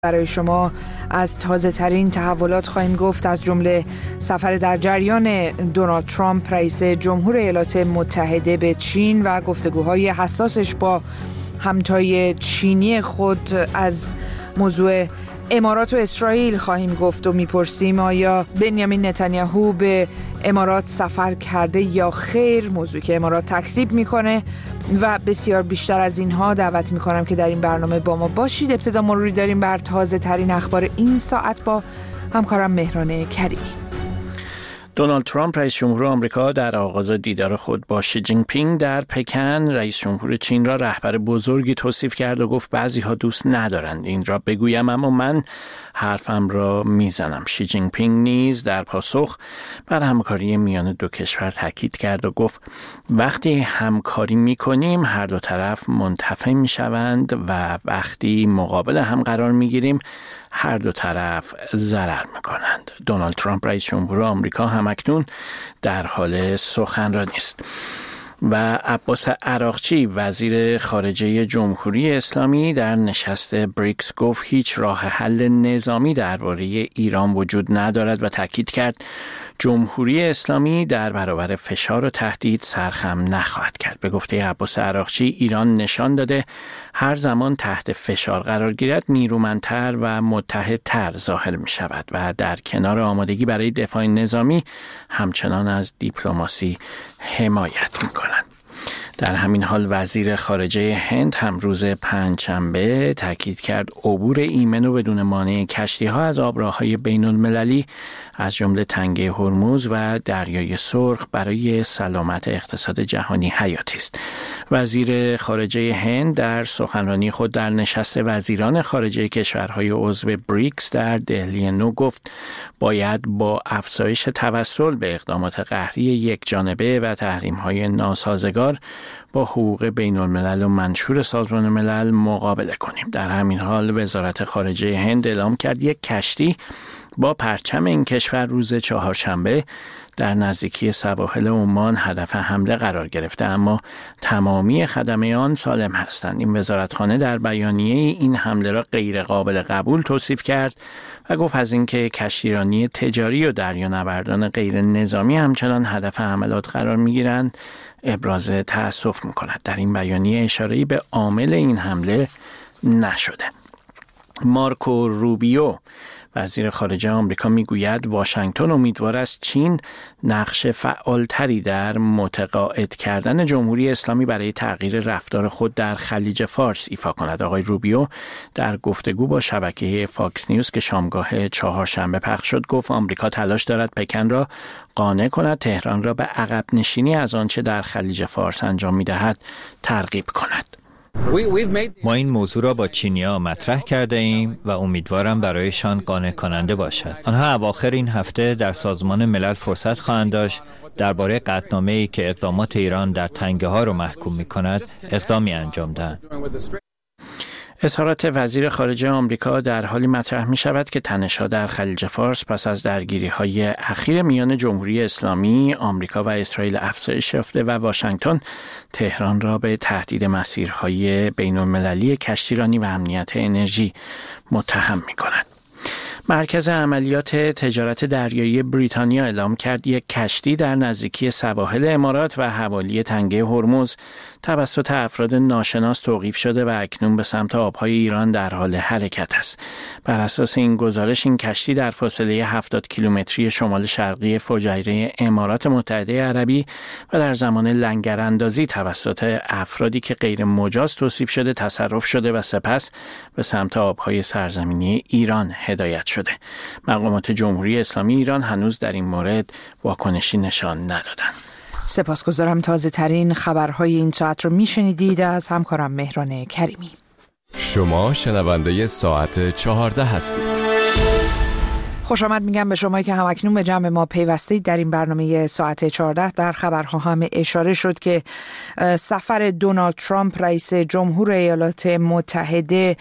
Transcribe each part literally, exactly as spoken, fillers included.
برای شما از تازه ترین تحولات خواهیم گفت، از جمله سفر در جریان دونالد ترامپ رئیس جمهور ایالات متحده به چین و گفتگوهای حساسش با همتای چینی خود. از موضوع امارات و اسرائیل خواهیم گفت و میپرسیم آیا بنیامین نتانیاهو به امارات سفر کرده یا خیر، موضوعی که امارات تکذیب میکنه و بسیار بیشتر از اینها. دعوت میکنم که در این برنامه با ما باشید. ابتدا مروری داریم بر تازه ترین اخبار این ساعت با همکارم مهران کریمی. دونالد ترامپ رئیس جمهور آمریکا در آغاز دیدار خود با شی جین پینگ در پکن رئیس جمهور چین را رهبر بزرگی توصیف کرد و گفت بعضی‌ها دوست ندارند این را بگویم اما من حرفم را میزنم. شی جین پینگ نیز در پاسخ بر همکاری میان دو کشور تاکید کرد و گفت وقتی همکاری میکنیم هر دو طرف منتفع میشوند و وقتی مقابل هم قرار میگیریم هر دو طرف ضرر میکنند. دونالد ترامپ رئیس جمهور آمریکا همکنون در حال سخنرانی است. و عباس عراقچی وزیر خارجه جمهوری اسلامی در نشست بریکس گفت هیچ راه حل نظامی درباره ایران وجود ندارد و تاکید کرد جمهوری اسلامی در برابر فشار و تهدید سرخم نخواهد کرد. به گفته عباس عراقچی ایران نشان داده هر زمان تحت فشار قرار گیرد نیرومندتر و متحدتر ظاهر می شود و در کنار آمادگی برای دفاع نظامی همچنان از دیپلماسی حمایت می کند. در همین حال وزیر خارجه هند هم روز پنجشنبه تاکید کرد عبور ایمن و بدون مانع کشتی‌ها از آبراههای بین‌المللی از جمله تنگه هرمز و دریای سرخ برای سلامت اقتصاد جهانی حیاتی است. وزیر خارجه هند در سخنرانی خود در نشست وزیران خارجه کشورهای عضو بریکس در دهلی نو گفت باید با افزایش توسل به اقدامات قهری یکجانبه و تحریم‌های ناسازگار با حقوق بین الملل و منشور سازمان ملل مقابله کنیم. در همین حال وزارت خارجه هند اعلام کرد یک کشتی با پرچم این کشور روز چهارشنبه در نزدیکی سواحل عمان هدف حمله قرار گرفته اما تمامی خدمه آن سالم هستند. این وزارتخانه در بیانیه این حمله را غیر قابل قبول توصیف کرد و گفت از اینکه کشتیرانی تجاری و دریانوردان غیر نظامی همچنان هدف حملات قرار می‌گیرند ابراز تأسف می‌کند. در این بیانیه اشاره‌ای به عامل این حمله نشده. مارکو روبیو وزیر خارجه آمریکا میگوید واشنگتن امیدوار است چین نقش فعالتری در متقاعد کردن جمهوری اسلامی برای تغییر رفتار خود در خلیج فارس ایفا کند. آقای روبیو در گفتگو با شبکه فاکس نیوز که شامگاه چهارشنبه پخش شد گفت آمریکا تلاش دارد پکن را قانع کند تهران را به عقب نشینی از آنچه در خلیج فارس انجام می‌دهد ترغیب کند. ما این موضوع را با چینی‌ها مطرح کرده ایم و امیدوارم برایشان قانع کننده باشد. آنها اواخر این هفته در سازمان ملل فرصت خواهند داشت درباره قطعنامه‌ای که اقدامات ایران در تنگه ها را محکوم می‌کند اقدامی انجام دهند. اظهارات وزیر خارجه آمریکا در حالی مطرح می شود که تنش‌ها در خلیج فارس پس از درگیری‌های اخیر میان جمهوری اسلامی، آمریکا و اسرائیل افزایش یافته و واشنگتن تهران را به تهدید مسیرهای بین‌المللی کشتیرانی و امنیت انرژی متهم می کند. مرکز عملیات تجارت دریایی بریتانیا اعلام کرد یک کشتی در نزدیکی سواحل امارات و حوالی تنگه هرمز توسط افراد ناشناس توقیف شده و اکنون به سمت آبهای ایران در حال حرکت است. بر اساس این گزارش این کشتی در فاصله هفتاد کیلومتری شمال شرقی فجیره امارات متحده عربی و در زمان لنگراندازی توسط افرادی که غیر مجاز توصیف شده تصرف شده و سپس به سمت آبهای سرزمینی ایران هدایت شده. مقامات جمهوری اسلامی ایران هنوز در این مورد واکنشی نشان ندادند. سپاسگزارم. تازه ترین خبرهای این ساعت رو میشنیدید از همکارم مهران کریمی. شما شنونده ساعت چهارده هستید. خوش آمد میگم به شما که همکنون به جمع ما پیوستید. در این برنامه ساعت چهارده در خبرها هم اشاره شد که سفر دونالد ترامپ رئیس جمهور ایالات متحده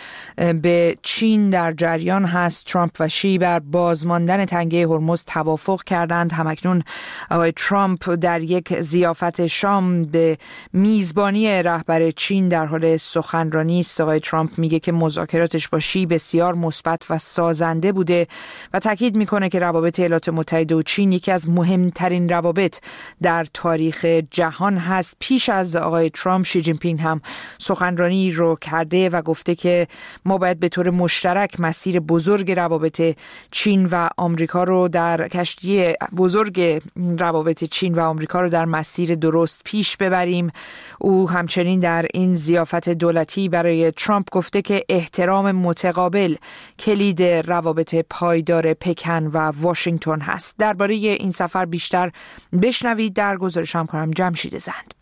به چین در جریان هست. ترامپ و شی بر بازماندن تنگه هرمز توافق کردند. همکنون آقای ترامپ در یک ضیافت شام به میزبانی رهبر چین در حال سخنرانی است. آقای ترامپ میگه که مذاکراتش با شی بسیار مثبت و سازنده بوده و تاکید میکنه که روابط ایالات متحده و چین یکی از مهمترین روابط در تاریخ جهان هست. پیش از آقای ترامپ شی جین پینگ هم سخنرانی رو کرده و گفته که ما باید به طور مشترک مسیر بزرگ روابط چین و آمریکا رو در کشتی بزرگ روابط چین و آمریکا رو در مسیر درست پیش ببریم. او همچنین در این ضیافت دولتی برای ترامپ گفته که احترام متقابل کلید روابط پایدار پکن و واشنگتن هست. درباره این سفر بیشتر بشنوید در گزارش همکارم جمشید زند.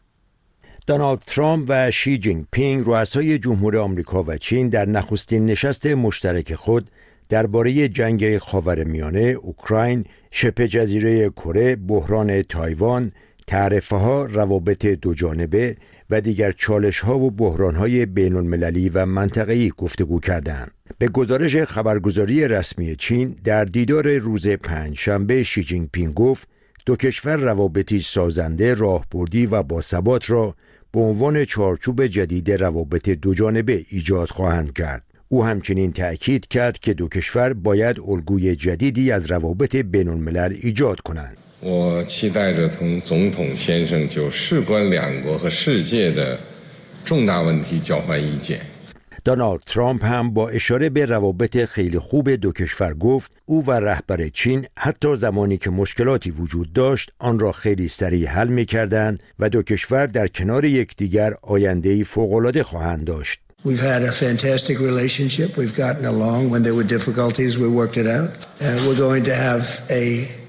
دونالد ترامپ و شی جین پینگ رؤسای جمهور آمریکا و چین در نخستین نشست مشترک خود درباره جنگ خاورمیانه، اوکراین، شبه جزیره کره، بحران تایوان، تعرفه‌ها، روابط دوجانبه و دیگر چالش‌ها و بحران‌های بین‌المللی و منطقه‌ای گفتگو کردند. به گزارش خبرگزاری رسمی چین در دیدار روز پنجشنبه شی جین پینگ گفت دو کشور روابطی سازنده، راهبردی و باثبات را به عنوان چارچوب جدید روابط دوجانبه ایجاد خواهند کرد. او همچنین تأکید کرد که دو کشور باید الگوی جدیدی از روابط بین‌الملل ایجاد کنند. 我期待着同总统先生就事关两国和世界的重大问题交换意见。 دونالد ترامپ هم با اشاره به روابط خیلی خوب دو کشور گفت او و رهبر چین حتی زمانی که مشکلاتی وجود داشت آن را خیلی سریع حل می‌کردند و دو کشور در کنار یکدیگر آینده‌ای فوق‌العاده خواهند داشت. We've had a fantastic relationship. We've gotten along. When there were difficulties, we worked it out. And we're going to have a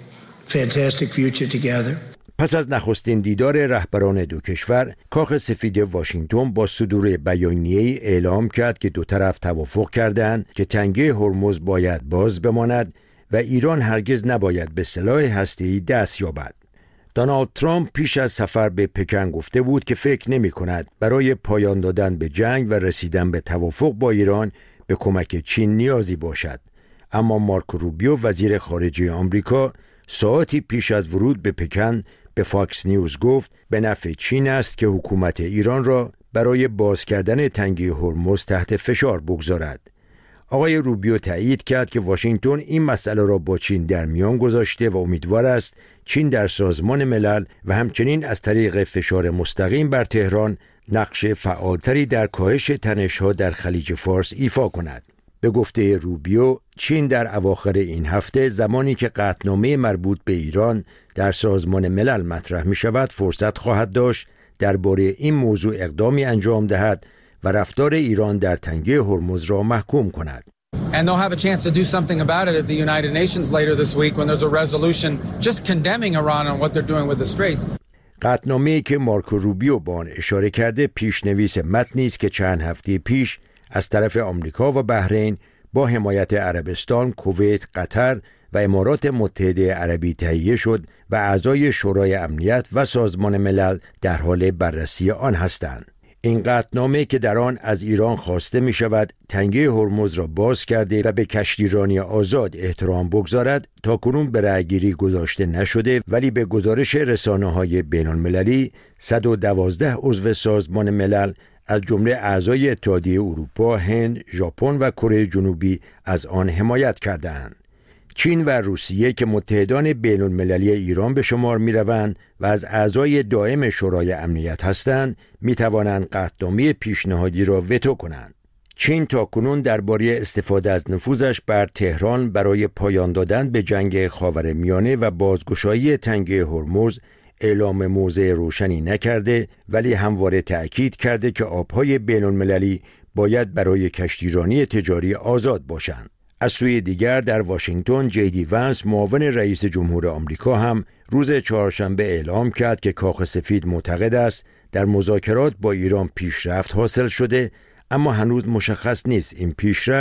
fantastic future together. پس از نخستین دیدار رهبران دو کشور، کاخ سفید واشنگتن با صدور بیانیه‌ای اعلام کرد که دو طرف توافق کردند که تنگه هرمز باید باز بماند و ایران هرگز نباید به سلاح هسته‌ای دست یابد. دونالد ترامپ پیش از سفر به پکن گفته بود که فکر نمی کند برای پایان دادن به جنگ و رسیدن به توافق با ایران به کمک چین نیازی باشد. اما مارکو روبیو وزیر خارجه آمریکا ساعتی پیش از ورود به پکن به فاکس نیوز گفت به نفع چین است که حکومت ایران را برای باز کردن تنگه هرمز تحت فشار بگذارد. آقای روبیو تایید کرد که واشنگتن این مسئله را با چین در میان گذاشته و امیدوار است چین در سازمان ملل و همچنین از طریق فشار مستقیم بر تهران نقش فعالتری در کاهش تنش‌ها در خلیج فارس ایفا کند. به گفته روبیو، چین در اواخر این هفته زمانی که قطعنامه مربوط به ایران در سازمان ملل مطرح می شود فرصت خواهد داشت درباره این موضوع اقدامی انجام دهد و رفتار ایران در تنگه هرمز را محکوم کند. And they'll have a chance to do something about it at the United Nations later this week when there's a resolution just condemning Iran on what they're doing with the Straits. قطعنامه‌ای که مارکو روبیو با آن اشاره کرده پیشنویس متنی است که چند هفته پیش از طرف آمریکا و بحرین با حمایت عربستان، کویت، قطر و امارات متحده عربی تهیه شد و اعضای شورای امنیت و سازمان ملل در حال بررسی آن هستند. این قطعنامه که در آن از ایران خواسته می شود تنگه هرمز را باز کرده و به کشتیرانی آزاد احترام بگذارد تاکنون به رأیگیری گذاشته نشده، ولی به گزارش رسانه‌های بین‌المللی صد و دوازده عضو سازمان ملل از جمله اعضای اتحادیه اروپا، هند، ژاپن و کره جنوبی از آن حمایت کردند. چین و روسیه که متحدان بین‌المللی ایران به شمار می‌روند و از اعضای دائم شورای امنیت هستند، می‌توانند قطعنامه پیشنهادی را وتو کنند. چین تاکنون درباره استفاده از نفوذش بر تهران برای پایان دادن به جنگ خاورمیانه و بازگشایی تنگه هرمز اعلام موضع روشنی نکرده، ولی همواره تأکید کرده که آب‌های بین‌المللی باید برای کشتیرانی تجاری آزاد باشند. از سوی دیگر در واشنگتن جی دی ونس معاون رئیس جمهور آمریکا هم روز چهارشنبه اعلام کرد که کاخ سفید معتقد است در مذاکرات با ایران پیشرفت حاصل شده، اما هنوز مشخص نیست این پیشرفت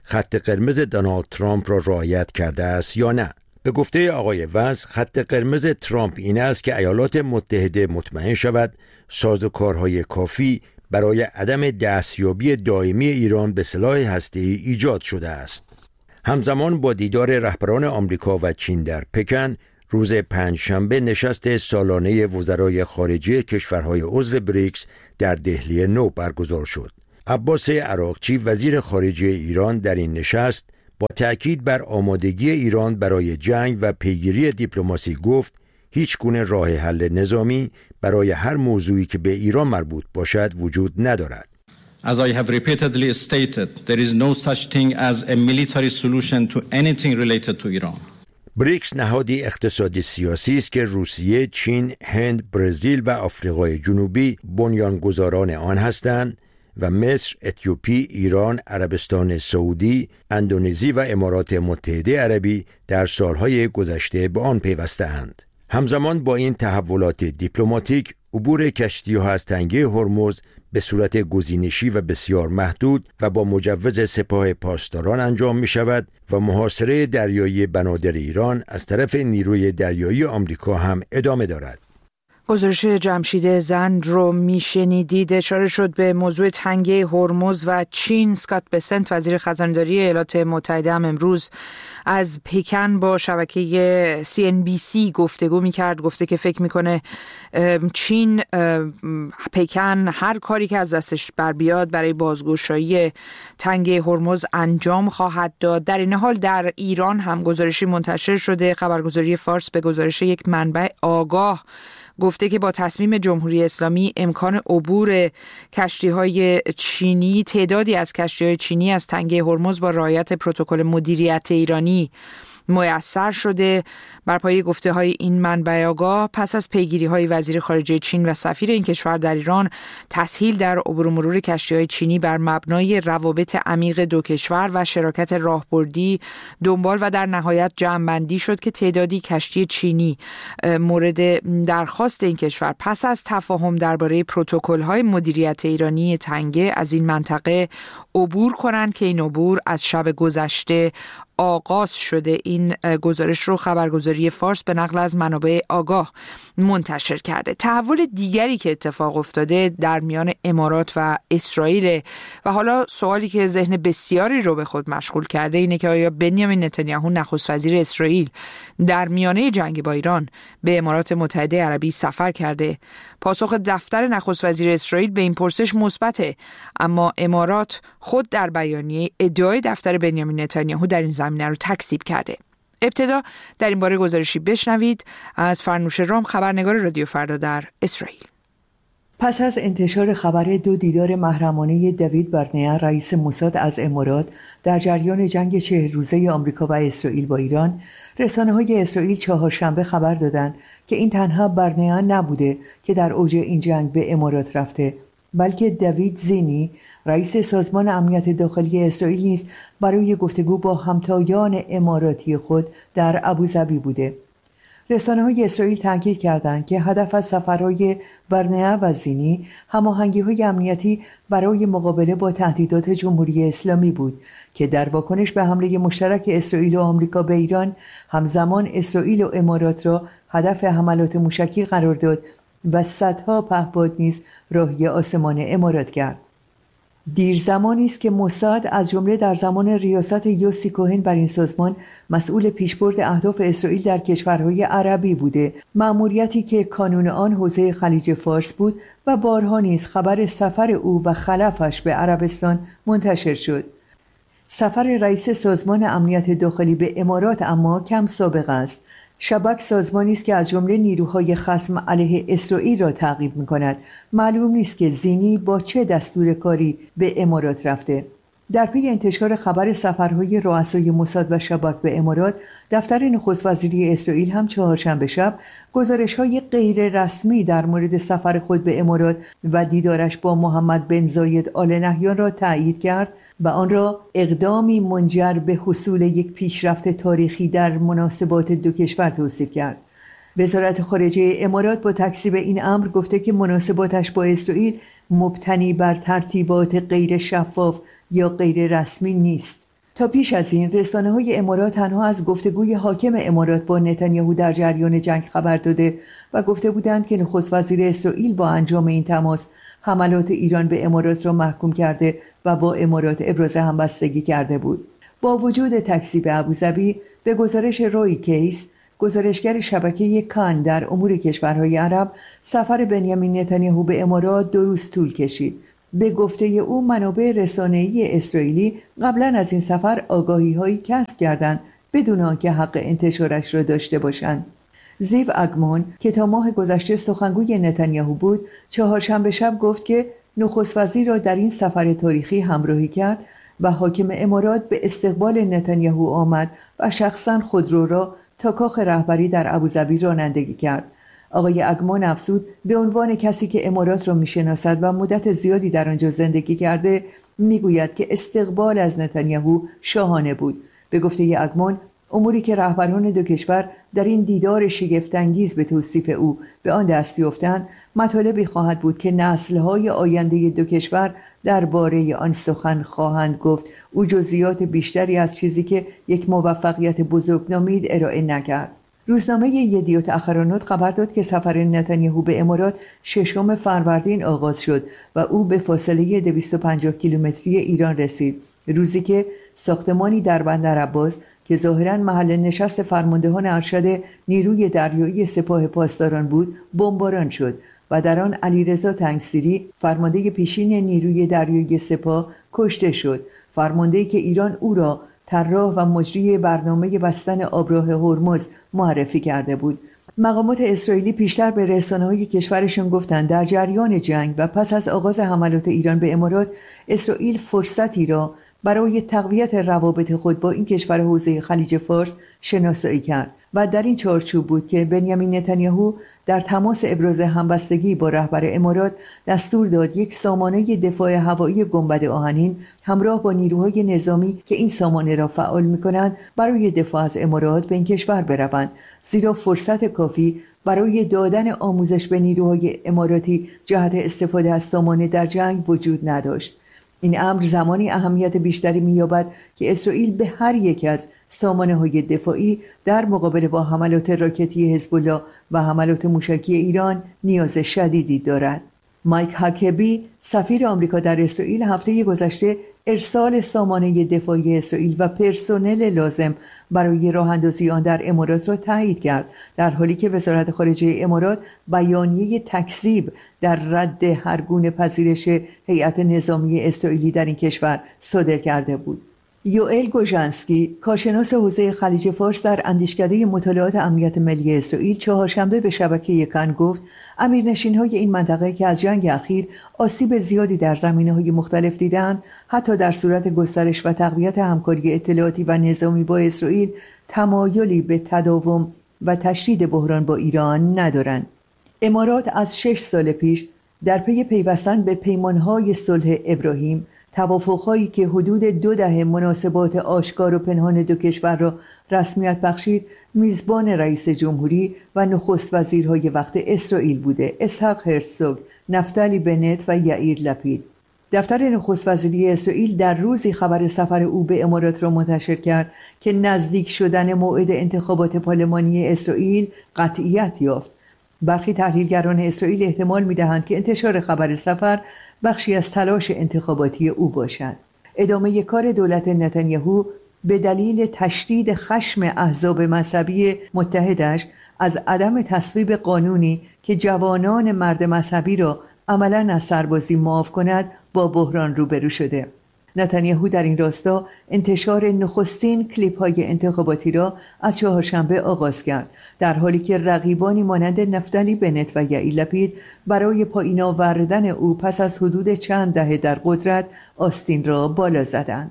خط قرمز دونالد ترامپ را رعایت کرده است یا نه. به گفته آقای وز، خط قرمز ترامپ این است که ایالات متحده مطمئن شود سازوکارهای کافی برای عدم دستیابی دائمی ایران به سلاح هسته‌ای ایجاد شده است. همزمان با دیدار رهبران آمریکا و چین در پکن، روز پنجشنبه نشست سالانه وزرای خارجه کشورهای عضو بریکس در دهلی نو برگزار شد. عباس عراقچی وزیر خارجه ایران در این نشست با تأکید بر آمادگی ایران برای جنگ و پیگیری دیپلماسی گفت هیچ گونه راه حل نظامی برای هر موضوعی که به ایران مربوط باشد وجود ندارد. As I have repeatedly stated, there is no such thing as a military solution to anything related to Iran. بریکس نهادی اقتصادی سیاسی است که روسیه، چین، هند، برزیل و آفریقای جنوبی بنیانگذاران آن هستند و مصر، اتیوپی، ایران، عربستان سعودی، اندونزی و امارات متحده عربی در سالهای گذشته به آن پیوسته‌اند. همزمان با این تحولات دیپلماتیک، عبور کشتی‌ها از تنگه هرمز به صورت گزینشی و بسیار محدود و با مجوز سپاه پاسداران انجام می شود و محاصره دریایی بنادر ایران از طرف نیروی دریایی آمریکا هم ادامه دارد. گزارش جمشید زند رو میشنیدید. اشاره شد به موضوع تنگه هرمز و چین. اسکات بسنت وزیر خزانداری ایالات متحده هم امروز از پکن با شبکه سی ان بی سی گفتگو میکرد. گفته که فکر میکنه چین پکن هر کاری که از دستش بر بیاد برای بازگشایی تنگه هرمز انجام خواهد داد. در این حال در ایران هم گزارشی منتشر شده. خبرگزاری فارس به گزارش یک منبع آگاه گفته که با تصمیم جمهوری اسلامی امکان عبور کشتی‌های چینی، تعدادی از کشتی‌های چینی از تنگه هرمز با رعایت پروتکل مدیریت ایرانی میسر شده. بر پایه گفته‌های این منبع آگاه، پس از پیگیری‌های وزیر خارجه چین و سفیر این کشور در ایران، تسهیل در عبور و مرور کشتی‌های چینی بر مبنای روابط عمیق دو کشور و شراکت راهبردی دنبال و در نهایت جمع‌بندی شد که تعدادی کشتی چینی مورد درخواست این کشور پس از تفاهم درباره پروتکل‌های مدیریت ایرانی تنگه از این منطقه عبور کنند که این عبور از شب گذشته آغاز شده. این گزارش رو خبرگزاری فارس به نقل از منابع آگاه منتشر کرده. تحول دیگری که اتفاق افتاده در میان امارات و اسرائیل و حالا سوالی که ذهن بسیاری رو به خود مشغول کرده اینه که آیا بنیامین نتانیاهو نخست وزیر اسرائیل در میانه جنگ با ایران به امارات متحده عربی سفر کرده؟ پاسخ دفتر نخست وزیر اسرائیل به این پرسش مثبته، اما امارات خود در بیانیه ادعای دفتر بنیامین نتانیاهو در این زمینه رو تکذیب کرده. ابتدا در این باره گزارشی بشنوید از فرنوش رام، خبرنگار رادیو فردا در اسرائیل. پس از انتشار خبر دو دیدار محرمانه دیوید برنیا رئیس موساد از امارات در جریان جنگ چهل روزه آمریکا و اسرائیل با ایران، رسانه‌های اسرائیل چهارشنبه خبر دادند که این تنها برنیا نبوده که در اوج این جنگ به امارات رفته، بلکه دیوید زینی رئیس سازمان امنیت داخلی اسرائیل نیز برای گفتگو با همتایان اماراتی خود در ابوظبی بوده. رسانه‌های اسرائیل تاکید کردند که هدف از سفرهای برنیا و زینی هماهنگی‌های امنیتی برای مقابله با تهدیدات جمهوری اسلامی بود که در واکنش به حمله مشترک اسرائیل و آمریکا به ایران، همزمان اسرائیل و امارات را هدف حملات موشکی قرار داد و صدها پهپاد نیز راهی آسمان امارات کرد. دیر زمانی است که موساد از جمله در زمان ریاست یوسی کوهن بر این سازمان مسئول پیشبرد اهداف اسرائیل در کشورهای عربی بوده، مأموریتی که کانون آن حوزه خلیج فارس بود و بارها نیز خبر سفر او و خلفش به عربستان منتشر شد. سفر رئیس سازمان امنیت داخلی به امارات اما کم سابقه است. شباک سازمانی است که از جمله نیروهای خصم علیه اسرائیل را تعقیب می‌کند. معلوم نیست که زینی با چه دستور کاری به امارات رفته. در پی انتشار خبر سفرهای رؤسای موساد و شباک به امارات، دفتر نخست وزیری اسرائیل هم چهارشنبه شب گزارش‌های غیر رسمی در مورد سفر خود به امارات و دیدارش با محمد بن زاید آل نهیان را تایید کرد و آن را اقدامی منجر به حصول یک پیشرفت تاریخی در مناسبات دو کشور توصیف کرد. وزارت خارجه امارات با تکذیب این امر گفته که مناسباتش با اسرائیل مبتنی بر ترتیبات غیر شفاف یا غیر رسمی نیست. تا پیش از این رسانه‌های امارات تنها از گفتگوی حاکم امارات با نتانیاهو در جریان جنگ خبر داده و گفته بودند که نخست وزیر اسرائیل با انجام این تماس حملات ایران به امارات را محکوم کرده و با امارات ابراز همبستگی کرده بود. با وجود تکذیب ابوظبی، به گزارش روی کیس، گزارشگر شبکه کان در امور کشورهای عرب، سفر بنیامین نتانیاهو به امارات دو روز طول کشید. به گفته او منابع رسانه‌ای اسرائیلی قبلا از این سفر آگاهی‌هایی کسب کردند بدون آنکه حق انتشارش را داشته باشند. زیو اگمون که تا ماه گذشته سخنگوی نتانیاهو بود، چهارشنبه شب گفت که نخست وزیر را در این سفر تاریخی همراهی کرد و حاکم امارات به استقبال نتانیاهو آمد و شخصاً خودرو را تا کاخ رهبری در ابوظبی رانندگی کرد. آقای اگمان افزود به عنوان کسی که امارات را میشناسد و مدت زیادی در آنجا زندگی کرده، میگوید که استقبال از نتانیاهو شاهانه بود. به گفته اگمان، اموری که رهبران دو کشور در این دیدار شگفت‌انگیز به توصیف او به آن دست یافتند، مطالبی خواهد بود که نسل‌های آینده دو کشور درباره آن سخن خواهند گفت. او جزئیات بیشتری از چیزی که یک موفقیت بزرگ نامید ارائه نکرد. روزنامه یدیوت اخرانوت خبر داد که سفر نتانیاهو به امارات ششم فروردین آغاز شد و او به فاصله دویست و پنجاه کیلومتری ایران رسید، روزی که ساختمانی در بندر عباس که ظاهراً محل نشست فرماندهان ارشد نیروی دریایی سپاه پاسداران بود، بمباران شد و در آن علیرضا تنگسیری، فرمانده پیشین نیروی دریایی سپاه، کشته شد. فرمانده‌ای که ایران او را طراح و مجری برنامه بستن آبراه هرمز معرفی کرده بود. مقامات اسرائیلی پیشتر به رسانه‌های کشورشان گفتند در جریان جنگ و پس از آغاز حملات ایران به امارات، اسرائیل فرصتی را برای تقویت روابط خود با این کشور حوزه خلیج فارس شناسایی کرد و در این چارچوب بود که بنیامین نتانیاهو در تماس ابراز همبستگی با رهبر امارات دستور داد یک سامانه دفاع هوایی گنبد آهنین همراه با نیروهای نظامی که این سامانه را فعال می‌کنند برای دفاع از امارات به این کشور بروند، زیرا فرصت کافی برای دادن آموزش به نیروهای اماراتی جهت استفاده از سامانه در جنگ وجود نداشت. این امر زمانی اهمیت بیشتری می‌یابد که اسرائیل به هر یک از سامانه‌های دفاعی در مقابله با حملات راکتی حزب الله و حملات موشکی ایران نیاز شدیدی دارد. مایک هاکبی، سفیر آمریکا در اسرائیل، هفته گذشته ارسال سامانه دفاعی اسرائیل و پرسنل لازم برای راه اندازی آن در امارات را تایید کرد، در حالی که وزارت خارجه امارات بیانیه تکذیب در رد هر گونه پذیرش هیئت نظامی اسرائیلی در این کشور صادر کرده بود. یوئل گوژانسکی، کارشناس حوزه خلیج فارس در اندیشکده مطالعات امنیت ملی اسرائیل، چهارشنبه به شبکه کان گفت امیرنشین‌های این منطقه که از جنگ اخیر آسیب زیادی در زمینه‌های مختلف دیدند، حتی در صورت گسترش و تقویت همکاری اطلاعاتی و نظامی با اسرائیل تمایلی به تداوم و تشدید بحران با ایران ندارند. امارات از شش سال پیش در پی پیوستن به پیمانهای صلح ابراهیم، توافق‌هایی که حدود دو دهه مناسبات آشکار و پنهان دو کشور را رسمیت بخشید، میزبان رئیس جمهوری و نخست وزیرهای وقت اسرائیل بوده: اسحاق هرزوگ، نفتالی بنت و یائیر لپید. دفتر نخست وزیری اسرائیل در روزی خبر سفر او به امارات را منتشر کرد که نزدیک شدن موعد انتخابات پارلمانی اسرائیل قطعیت یافت. برخی تحلیلگران اسرائیل احتمال می‌دهند که انتشار خبر سفر بخشی از تلاش انتخاباتی او باشد. ادامه کار دولت نتانیاهو به دلیل تشدید خشم احزاب مذهبی متحدش از عدم تصویب قانونی که جوانان مرد مذهبی را عملاً از سربازی معاف کند با بحران روبرو شده. نتانیاهو در این راستا انتشار نخستین کلیپ‌های انتخاباتی را از چهارشنبه آغاز کرد، در حالی که رقیبانی مانند نفتالی بنت و یائیر لپید برای پایین آوردن او پس از حدود چند دهه در قدرت آستین را بالا زدند.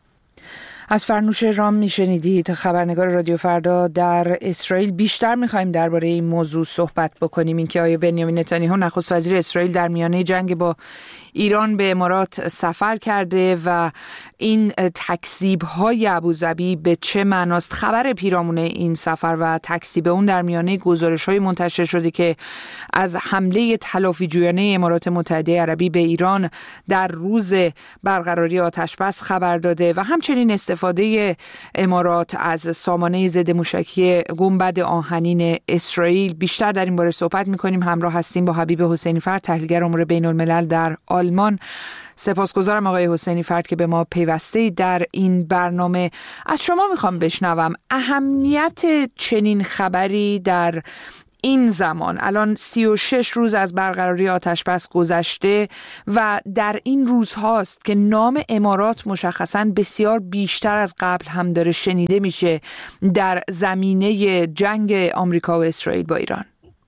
از فرنوش رام میشنیدید، خبرنگار رادیو فردا در اسرائیل. بیشتر میخوایم درباره این موضوع صحبت بکنیم، اینکه آیا بنیامین نتانیاهو نخست وزیر اسرائیل در میانه جنگ با ایران به امارات سفر کرده و این تکذیب‌های ابوظبی به چه معناست؟ خبر پیرامون این سفر و تکذیب اون در میانه گزارش‌های منتشر شده که از حمله تلافی‌جویانه امارات متحده عربی به ایران در روز برقراری آتش‌بس خبر داده و همچنین استفاده استفاده امارات از سامانه ضد موشکی گنبد آهنین اسرائیل. بیشتر در این باره صحبت می‌کنیم. همراه هستیم با حبیب حسینی فرد، تحلیلگر امور بین الملل در آلمان. سپاسگزارم آقای حسینی فرد که به ما پیوسته در این برنامه. از شما میخوام بشنوم اهمیت چنین خبری در این زمان. الان سی و شش روز از برقراری آتش بس گذشته و در این روزهاست که نام امارات مشخصاً بسیار بیشتر از قبل هم داره شنیده میشه در زمینه جنگ آمریکا و اسرائیل با ایران.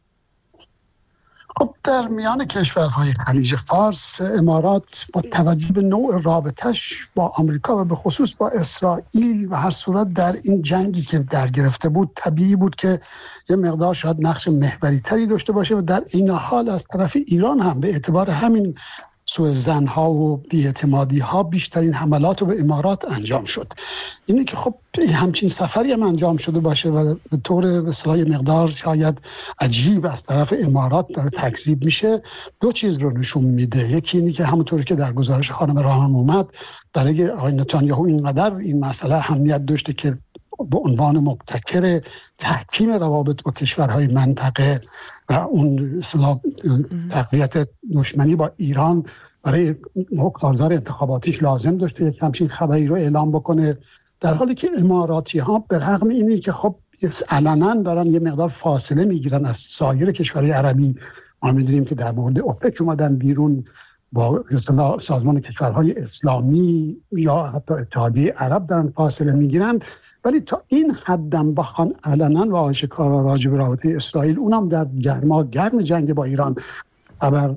خب در میان کشورهای خلیج فارس امارات با توجه به نوع رابطش با آمریکا و به خصوص با اسرائیل و هر صورت در این جنگی که در گرفته بود طبیعی بود که یه مقدار شاید نقش محوری تری داشته باشه و در این حال از طرف ایران هم به اعتبار همین سوء ظن‌ها و بی‌اعتمادی‌ها بیشترین حملات رو به امارات انجام شد. اینه که خب همچین سفری هم انجام شده باشه و به طور به اصطلاح مقدار شاید عجیب از طرف امارات داره تکذیب میشه، دو چیز رو نشون میده. یکی اینه که همونطوری که در گزارش خانم راهم اومد، برای آقای نتانیاهو اینقدر این مسئله اهمیت داشته که به عنوان مبتکر تحکیم روابط با کشورهای منطقه و اون اصطلاح تقویت دشمنی با ایران برای کارزار انتخاباتیش لازم داشته یک همچین خبری رو اعلام بکنه، در حالی که اماراتی ها به رغم اینی که خب علنا دارن یه مقدار فاصله میگیرن از سایر کشورهای عربی. ما میدونیم که در مورد اوپک اومدن بیرون، با سازمان کشورهای اسلامی یا حتی اتحادیه عرب دارن فاصله میگیرن، ولی تا این حدم بخوان علنا و آشکارا راجع به رابطه اسرائیل، اونم در گرما گرم جنگ با ایران خبر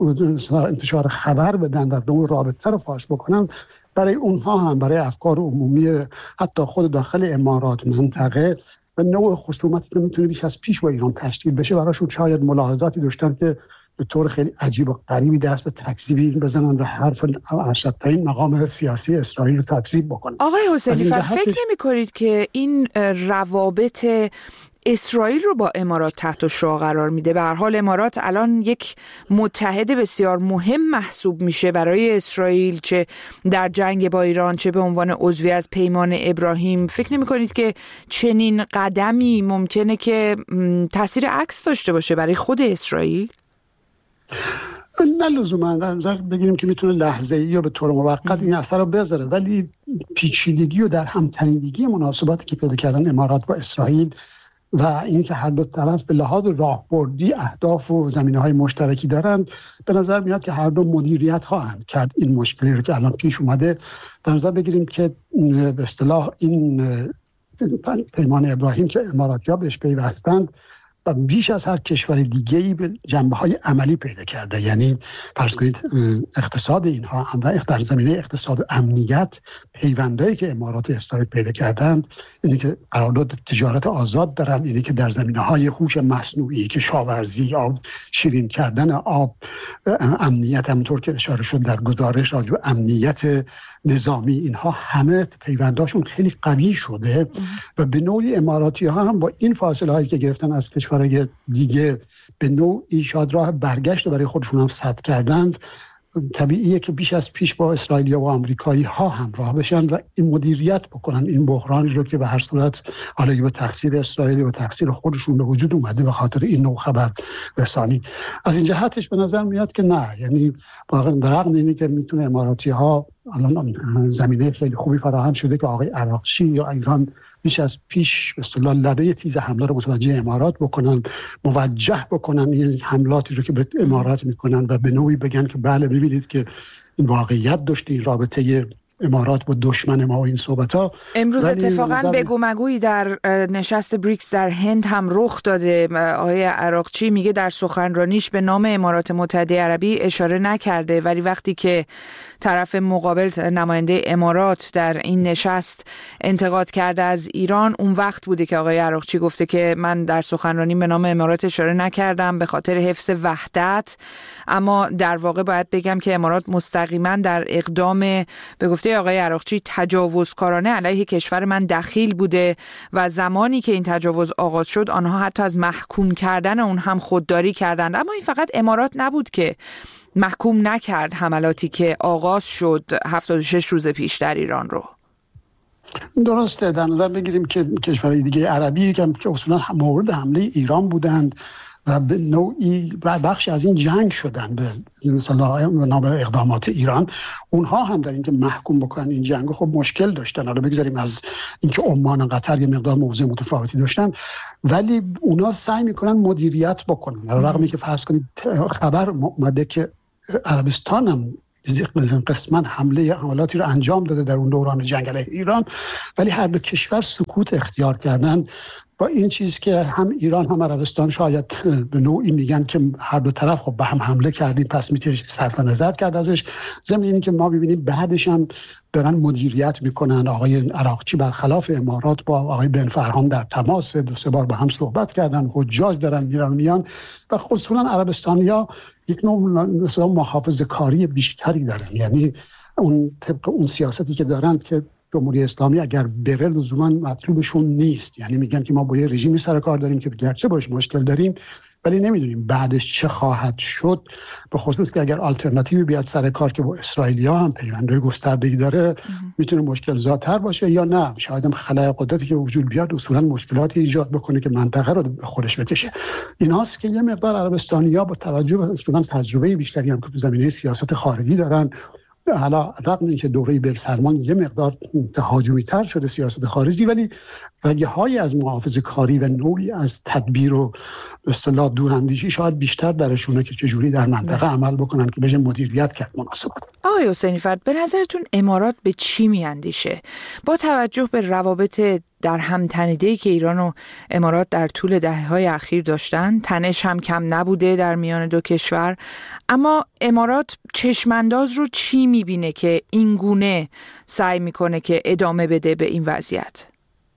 انتشار خبر بدن، در نوع رابطه رو فاش بکنن، برای اونها هم برای افکار عمومی حتی خود داخل امارات منطقه و نوع خصومتی که میتونه بیش از پیش با ایران تشکیل بشه، براشون شاید ملاحظاتی داشتن که به طور خیلی عجیب و غریبی دست به تکذیبی بزنن و حرف ارشدترین مقام سیاسی اسرائیل رو تکذیب بکنن. آقای حسینی فرد، فکر نمی کنید که این روابط اسرائیل رو با امارات تحت شعاع قرار میده؟ به هر حال امارات الان یک متحد بسیار مهم محسوب میشه برای اسرائیل، چه در جنگ با ایران چه به عنوان عضوی از پیمان ابراهیم. فکر نمی کنید که چنین قدمی ممکنه که تاثیر عکس داشته باشه برای خود اسرائیل؟ نه لزوما در نظر بگیریم که میتونه لحظه‌ای یا به طور موقت این اثر رو بذاره، ولی پیچیدگی و در همتنیدگی مناسباتی که پیدا کردن امارات با اسرائیل و اینکه هر دو طرف به لحاظ راهبردی اهداف و زمینه‌های مشترکی دارند، به نظر میاد که هر دو مدیریت خواهند کرد این مشکلی رو که الان پیش اومده. در نظر بگیریم که به اصطلاح این پیمان ابراهیم که اماراتی‌ها بهش پیوستند و بیش از هر کشور دیگه‌ای به جنبه‌های عملی پیدا کرده. یعنی فرض کنید اقتصاد اینها هم و در زمینه اقتصاد و امنیت پیوندایی که امارات اسرائیل پیدا کردند، اینی که قرارداد تجارت آزاد دارن، اینی که در زمینه‌های هوش مصنوعی، کشاورزی، آب شیرین کردن آب، امنیت، همونطور که اشاره شد در گزارش راجع به امنیت نظامی، اینها همه پیونداشون خیلی قوی شده و به نوعی اماراتی‌ها هم با این فاصله‌هایی که گرفتن از کشور دیگه به نوعی شاید راه برگشت برای خودشون هم سد کردند. طبیعیه که بیش از پیش با اسرائیلیا و آمریکایی ها همراه بشن و این مدیریت بکنن این بحرانی رو که به هر صورت حالا به تقصیر اسرائیل و تقصیر خودشون به وجود اومده به خاطر این نوع خبر رسانی. از این جهتش به نظر میاد که نه، یعنی برغم اینی که میتونه اماراتی ها الان زمینه خیلی خوبی فراهم شده که آقای عراقچی یا ایران بیش از پیش به اصطلاح لبه تیز حمله رو متوجه امارات بکنن، موجه بکنن این حملاتی رو که به امارات میکنن و به نوعی بگن که بله ببینید که این واقعیت داشته این رابطه امارات با دشمن ما و این صحبت‌ها. امروز اتفاقاً بگو مگویی در نشست بریکس در هند هم رخ داده. آقای عراقچی میگه در سخنرانیش به نام امارات متحده عربی اشاره نکرده، ولی وقتی که طرف مقابل نماینده امارات در این نشست انتقاد کرده از ایران، اون وقت بوده که آقای عراقچی گفته که من در سخنرانی به نام امارات اشاره نکردم به خاطر حفظ وحدت. اما در واقع باید بگم که امارات مستقیما در اقدام به گفته آقای عراقچی تجاوزکارانه علیه کشور من دخیل بوده و زمانی که این تجاوز آغاز شد آنها حتی از محکوم کردن اون هم خودداری کردند. اما این فقط امارات نبود که محکوم نکرد حملاتی که آغاز شد هفتاد و شش روز پیش در ایران رو. درسته. در نظر بگیریم که کشورهای دیگه عربی که اصولا مورد حمله ایران بودند و به نوعی بخشی از این جنگ شدن به مثلا نام اقدامات ایران، اونها هم در اینکه محکوم بکنن این جنگ خب مشکل داشتن. حالا بگذاریم از اینکه عمان و قطر یه مقدار موضع متفاوتی داشتن، ولی اونا سعی میکنن مدیریت بکنن. در رغمی که فرض کنید خبر اومده که عربستان هم قسما حمله حملاتی رو انجام داده در اون دوران جنگ علیه ایران، ولی هر دو کشور سکوت اختیار کردن با این چیز که هم ایران هم عربستان شاید به نوعی میگن که هر دو طرف خب به هم حمله کردیم پس میشه صرف نظر کرد ازش. ضمن اینی که ما ببینیم بعدش هم دارن مدیریت میکنن. آقای عراقچی برخلاف امارات با آقای بن فرهان در تماس، دو سه بار با هم صحبت کردن، حجاج دارن میرن میان و خصوصا عربستانیا یک نوع مثلا محافظه کاری بیشتری دارن. یعنی اون طبق اون سیاستی که دارن که جمهوری اسلامی اگر بره لزوما مطلوبشون نیست. یعنی میگن که ما با یه رژیمی سر کار داریم که گرچه باش مشکل داریم ولی نمیدونیم بعدش چه خواهد شد، به خصوص که اگر آلترناتیوی بیاد سر کار که با اسرائیلیا هم پیوندهای گستردگی داره میتونه مشکل زاتر باشه، یا نه شاید هم خلای قدرتی که وجود بیاد اصولا مشکلاتی ایجاد بکنه که منطقه رو به خودش بکشه. ایناست که یه مقدار عربستانی‌ها با توجه به اصولا تجربه بیشتری هم که تو زمینه سیاست خارجی دارن، حالا رغم اینکه دوره بن سلمان یه مقدار تهاجمی تر شده سیاست خارجی، ولی رگه های از محافظه کاری و نوعی از تدبیر و اصطلاح دوراندیشی شاید بیشتر درشونه که چجوری در منطقه عمل بکنن که بشه مدیریت کرد مناسبات. آقای حسینی فرد، به نظرتون امارات به چی میاندیشه با توجه به روابط در هم تنیده‌ای که ایران و امارات در طول دهه‌های اخیر داشتن؟ تنش هم کم نبوده در میان دو کشور، اما امارات چشمانداز رو چی میبینه که این گونه سعی میکنه که ادامه بده به این وضعیت؟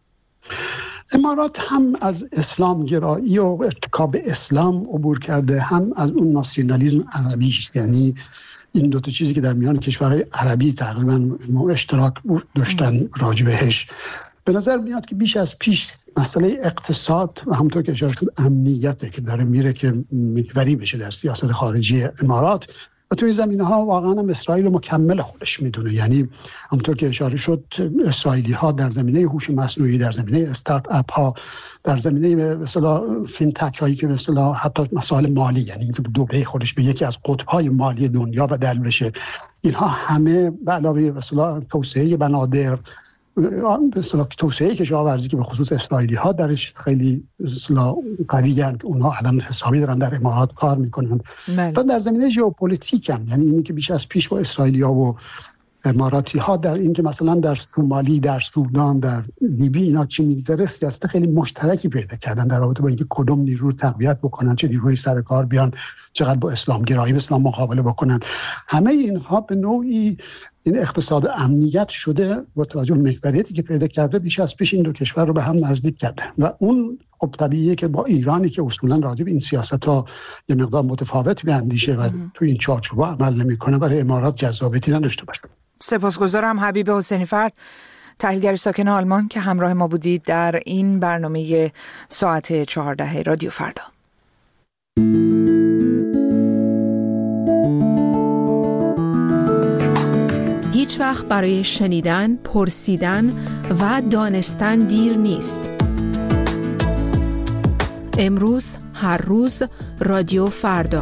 امارات هم از اسلام گرایی و ارتکاب اسلام عبور کرده، هم از اون ناسیونالیسم عربی، یعنی این دو تا چیزی که در میان کشورهای عربی تقریبا اشتراک داشتن راجع بهش. به نظر میاد که بیش از پیش مسئله اقتصاد و همونطور که اشاره شد امنیته که داره میره که محوری بشه در سیاست خارجی امارات، و توی زمینه‌ها واقعا هم اسرائیل رو مکمل خودش میدونه. یعنی همونطور که اشاره شد اسرائیلی‌ها در زمینه هوش مصنوعی، در زمینه استارت اپ ها، در زمینه به اصطلاح فینتک هایی که به اصطلاح حتی مسائل مالی، یعنی اینکه دبی خودش به یکی از قطب‌های مالی دنیا بدل بشه، اینها همه به علاوه به اصطلاح توسعه بنادر، به اصطلاح توسعه کشاورزی که به خصوص اسرائیلی ها درش خیلی اصطلاح قوی هستند که اونها الان حسابی دارن در امارات کار میکنن. و در زمینه ژئوپلیتیک هم، یعنی اینی که بیش از پیش با اسرائیلی ها و اماراتی ها در این که مثلا در سومالی، در سودان، در لیبی اینا چی می‌گذره، سیاست خیلی مشترکی پیدا کردن در رابطه با اینکه کدوم نیرو تقویت بکنن، چه نیروی سر کار بیان، چقدر با اسلام گرایی اسلام مقابله بکنن. همه اینها به نوعی این اقتصاد امنیت شده با توجه به محوریتی که پیدا کرده بیش از پیش این دو کشور رو به هم نزدیک کرده. و اون خب طبیعیه که با ایرانی که اصولا راجع به این سیاست‌ها یه مقدار متفاوت می‌اندیشه و تو این چارچوب عمل نمی‌کنه، برای امارات جذابیتی نداشته باشه. سپاسگزارم حبیب حسینی فرد، تحلیلگر ساکن آلمان که همراه ما بودید در این برنامه ساعت چهارده رادیو فردا. هیچ وقت برای شنیدن، پرسیدن و دانستن دیر نیست. امروز، هر روز، رادیو فردا.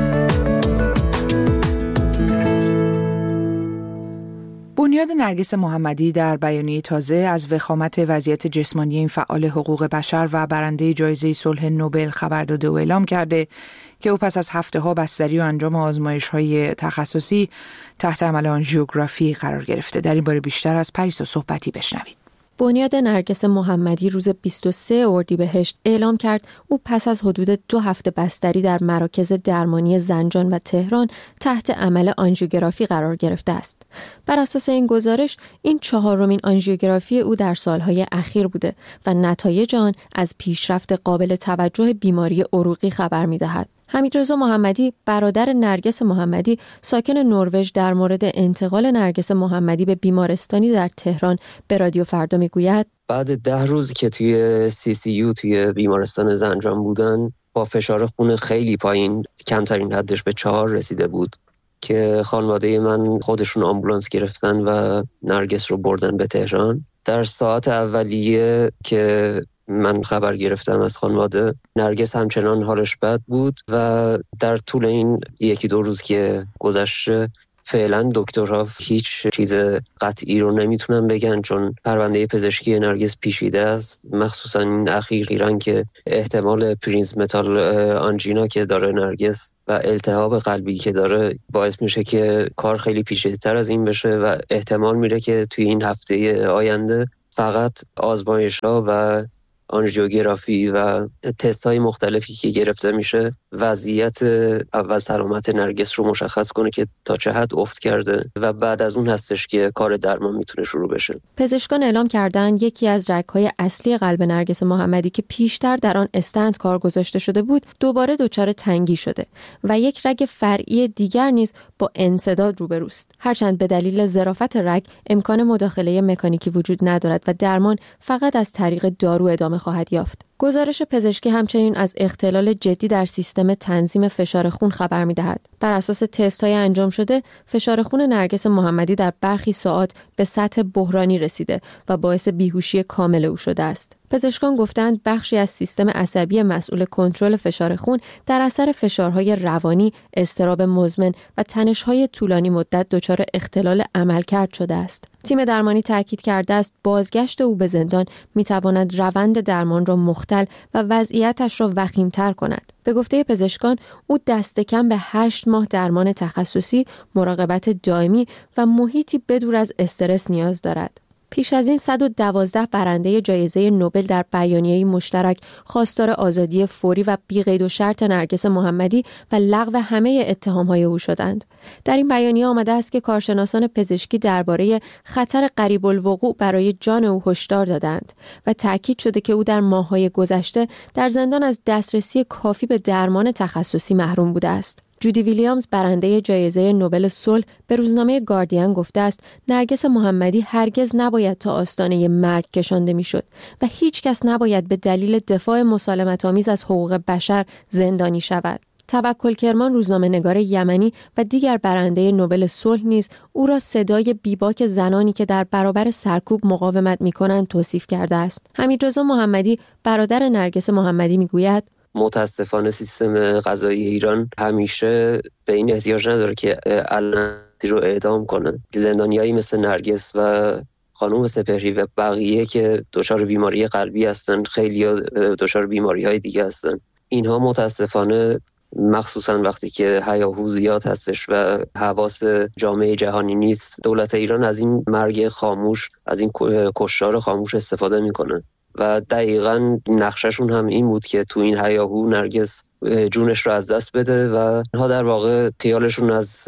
بنیاد نرگس محمدی در بیانیه تازه از وخامت وضعیت جسمانی این فعال حقوق بشر و برنده جایزه صلح نوبل خبر داده و اعلام کرده که او پس از هفته‌ها بستری و انجام آزمایش‌های تخصصی تحت عمل آنژیوگرافی قرار گرفته. در این باره بیشتر از پریسا صحبتی بشنوید. بنیاد نرگس محمدی روز بیست و سوم اردیبهشت اعلام کرد او پس از حدود دو هفته بستری در مراکز درمانی زنجان و تهران تحت عمل آنژیوگرافی قرار گرفته است. بر اساس این گزارش این چهارمین آنژیوگرافی او در سالهای اخیر بوده و نتایج آن از پیشرفت قابل توجه بیماری عروقی خبر می‌دهد. حمیدرضا محمدی برادر نرگس محمدی ساکن نروژ در مورد انتقال نرگس محمدی به بیمارستانی در تهران به رادیو فردا میگوید بعد ده روز که توی سی سی یو توی بیمارستان زنجان بودن با فشار خون خیلی پایین، کمترین حدش به چهار رسیده بود که خانواده من خودشون آمبولانس گرفتن و نرگس رو بردن به تهران. در ساعت اولیه که من خبر گرفتم از خانواده، نرگس همچنان حالش بد بود و در طول این یکی دو روز که گذشته فعلا دکترها هیچ چیز قطعی رو نمیتونن بگن، چون پرونده پزشکی نرگس پیچیده است، مخصوصا این اخیراً که احتمال پرینس متال آنژینا که داره نرگس و التهاب قلبی که داره باعث میشه که کار خیلی پیچیده‌تر از این بشه و احتمال میره که توی این هفته آینده فقط آزمایش‌ها و آنژیوگرافی و تست‌های مختلفی که گرفته میشه وضعیت اول سلامت نرگس رو مشخص کنه که تا چه حد افت کرده و بعد از اون هستش که کار درمان میتونه شروع بشه. پزشکان اعلام کردند یکی از رگ‌های اصلی قلب نرگس محمدی که پیشتر در آن استنت کار گذاشته شده بود دوباره دچار تنگی شده و یک رگ فرعی دیگر نیز با انسداد روبروست. هرچند به دلیل ظرافت رگ امکان مداخله مکانیکی وجود ندارد و درمان فقط از طریق دارو ادامه خواهد یافت. گزارش پزشکی همچنین از اختلال جدی در سیستم تنظیم فشار خون خبر می‌دهد. بر اساس تست‌های انجام شده، فشار خون نرگس محمدی در برخی ساعات به سطح بحرانی رسیده و باعث بیهوشی کامل او شده است. پزشکان گفتند بخشی از سیستم عصبی مسئول کنترل فشار خون در اثر فشارهای روانی، اضطراب مزمن و تنش‌های طولانی مدت دچار اختلال عملکرد شده است. تیم درمانی تاکید کرده است بازگشت او به زندان می‌تواند روند درمان را مختل و وضعیتش را وخیم‌تر کند. به گفته پزشکان او دست کم به هشت ماه درمان تخصصی، مراقبت دائمی و محیطی بدور از استرس نیاز دارد. پیش از این صد و دوازده برنده جایزه نوبل در بیانیه‌ای مشترک خواستار آزادی فوری و بی‌قید و شرط نرگس محمدی و لغو همه اتهام‌های او شدند. در این بیانیه آمده است که کارشناسان پزشکی درباره خطر قریب الوقوع برای جان او هشدار دادند و تأکید شده که او در ماه‌های گذشته در زندان از دسترسی کافی به درمان تخصصی محروم بوده است. جودی ویلیامز برنده جایزه نوبل صلح به روزنامه گاردین گفته است نرگس محمدی هرگز نباید تا آستانه مرگ کشانده میشد و هیچ کس نباید به دلیل دفاع مسالمت‌آمیز از حقوق بشر زندانی شود. توکل کرمان روزنامه‌نگار یمنی و دیگر برنده نوبل صلح نیز او را صدای بیباک زنانی که در برابر سرکوب مقاومت می‌کنند توصیف کرده است. حمیدرضا محمدی برادر نرگس محمدی می‌گوید متاسفانه سیستم قضایی ایران همیشه به این احتیاج نداره که علنی رو اعدام کنه. زندانیایی مثل نرگس و خانم سپهری و بقیه که دچار بیماری قلبی هستن، خیلی دچار بیماری‌های دیگه هستن، اینها متاسفانه مخصوصا وقتی که هیاهو زیاد هستش و حواس جامعه جهانی نیست، دولت ایران از این مرگ خاموش، از این کشتار خاموش استفاده میکنه و دقیقاً نقششون هم این بود که تو این هیاهو نرگس جونش رو از دست بده و ها در واقع خیالشون از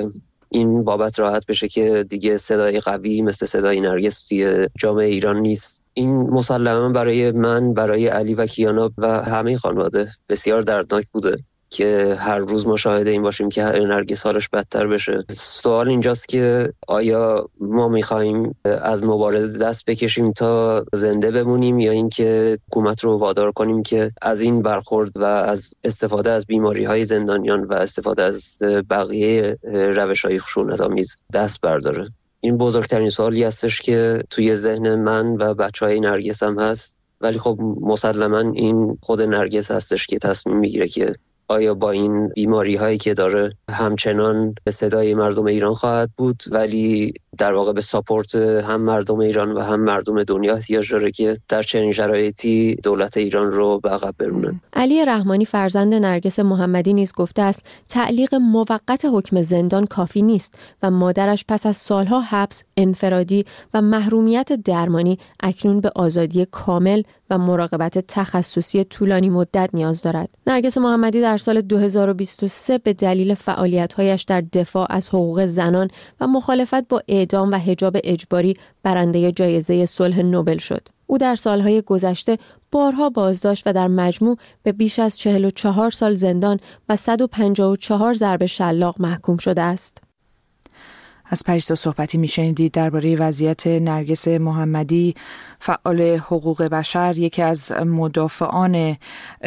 این بابت راحت بشه که دیگه صدای قوی مثل صدای نرگس توی جامعه ایران نیست. این مسلماً برای من، برای علی و کیانا و همه خانواده بسیار دردناک بوده که هر روز ما شاهد این باشیم که نرگس حالش بدتر بشه. سوال اینجاست که آیا ما می‌خوایم از مبارزه دست بکشیم تا زنده بمونیم یا اینکه حکومت رو وادار کنیم که از این برخورد و از استفاده از بیماری‌های زندانیان و استفاده از بقیه روش‌های خشونت‌آمیز دست برداره. این بزرگترین سوالی هستش که توی ذهن من و بچه‌های نرگس هم هست، ولی خب مسلماً این خود نرگس هستش که تصمیم میگیره که آیا با این بیماری هایی که داره همچنان به صدای مردم ایران خواهد بود، ولی در واقع به ساپورت هم مردم ایران و هم مردم دنیا احتیاج داره که در چنین شرایطی دولت ایران رو به عقب برونه. علی رحمانی فرزند نرگس محمدی نیز گفته است تعلیق موقت حکم زندان کافی نیست و مادرش پس از سالها حبس، انفرادی و محرومیت درمانی اکنون به آزادی کامل و مراقبت تخصصی طولانی مدت نیاز دارد. نرگس محمدی در سال دو هزار و بیست و سه به دلیل فعالیت‌هایش در دفاع از حقوق زنان و مخالفت با اعدام و حجاب اجباری برنده جایزه صلح نوبل شد. او در سالهای گذشته بارها بازداشت و در مجموع به بیش از چهل و چهار سال زندان و صد و پنجاه و چهار ضرب شلاق محکوم شده است. از پریسا صحبتی میشنیدید درباره وضعیت نرگس محمدی، فعال حقوق بشر، یکی از مدافعان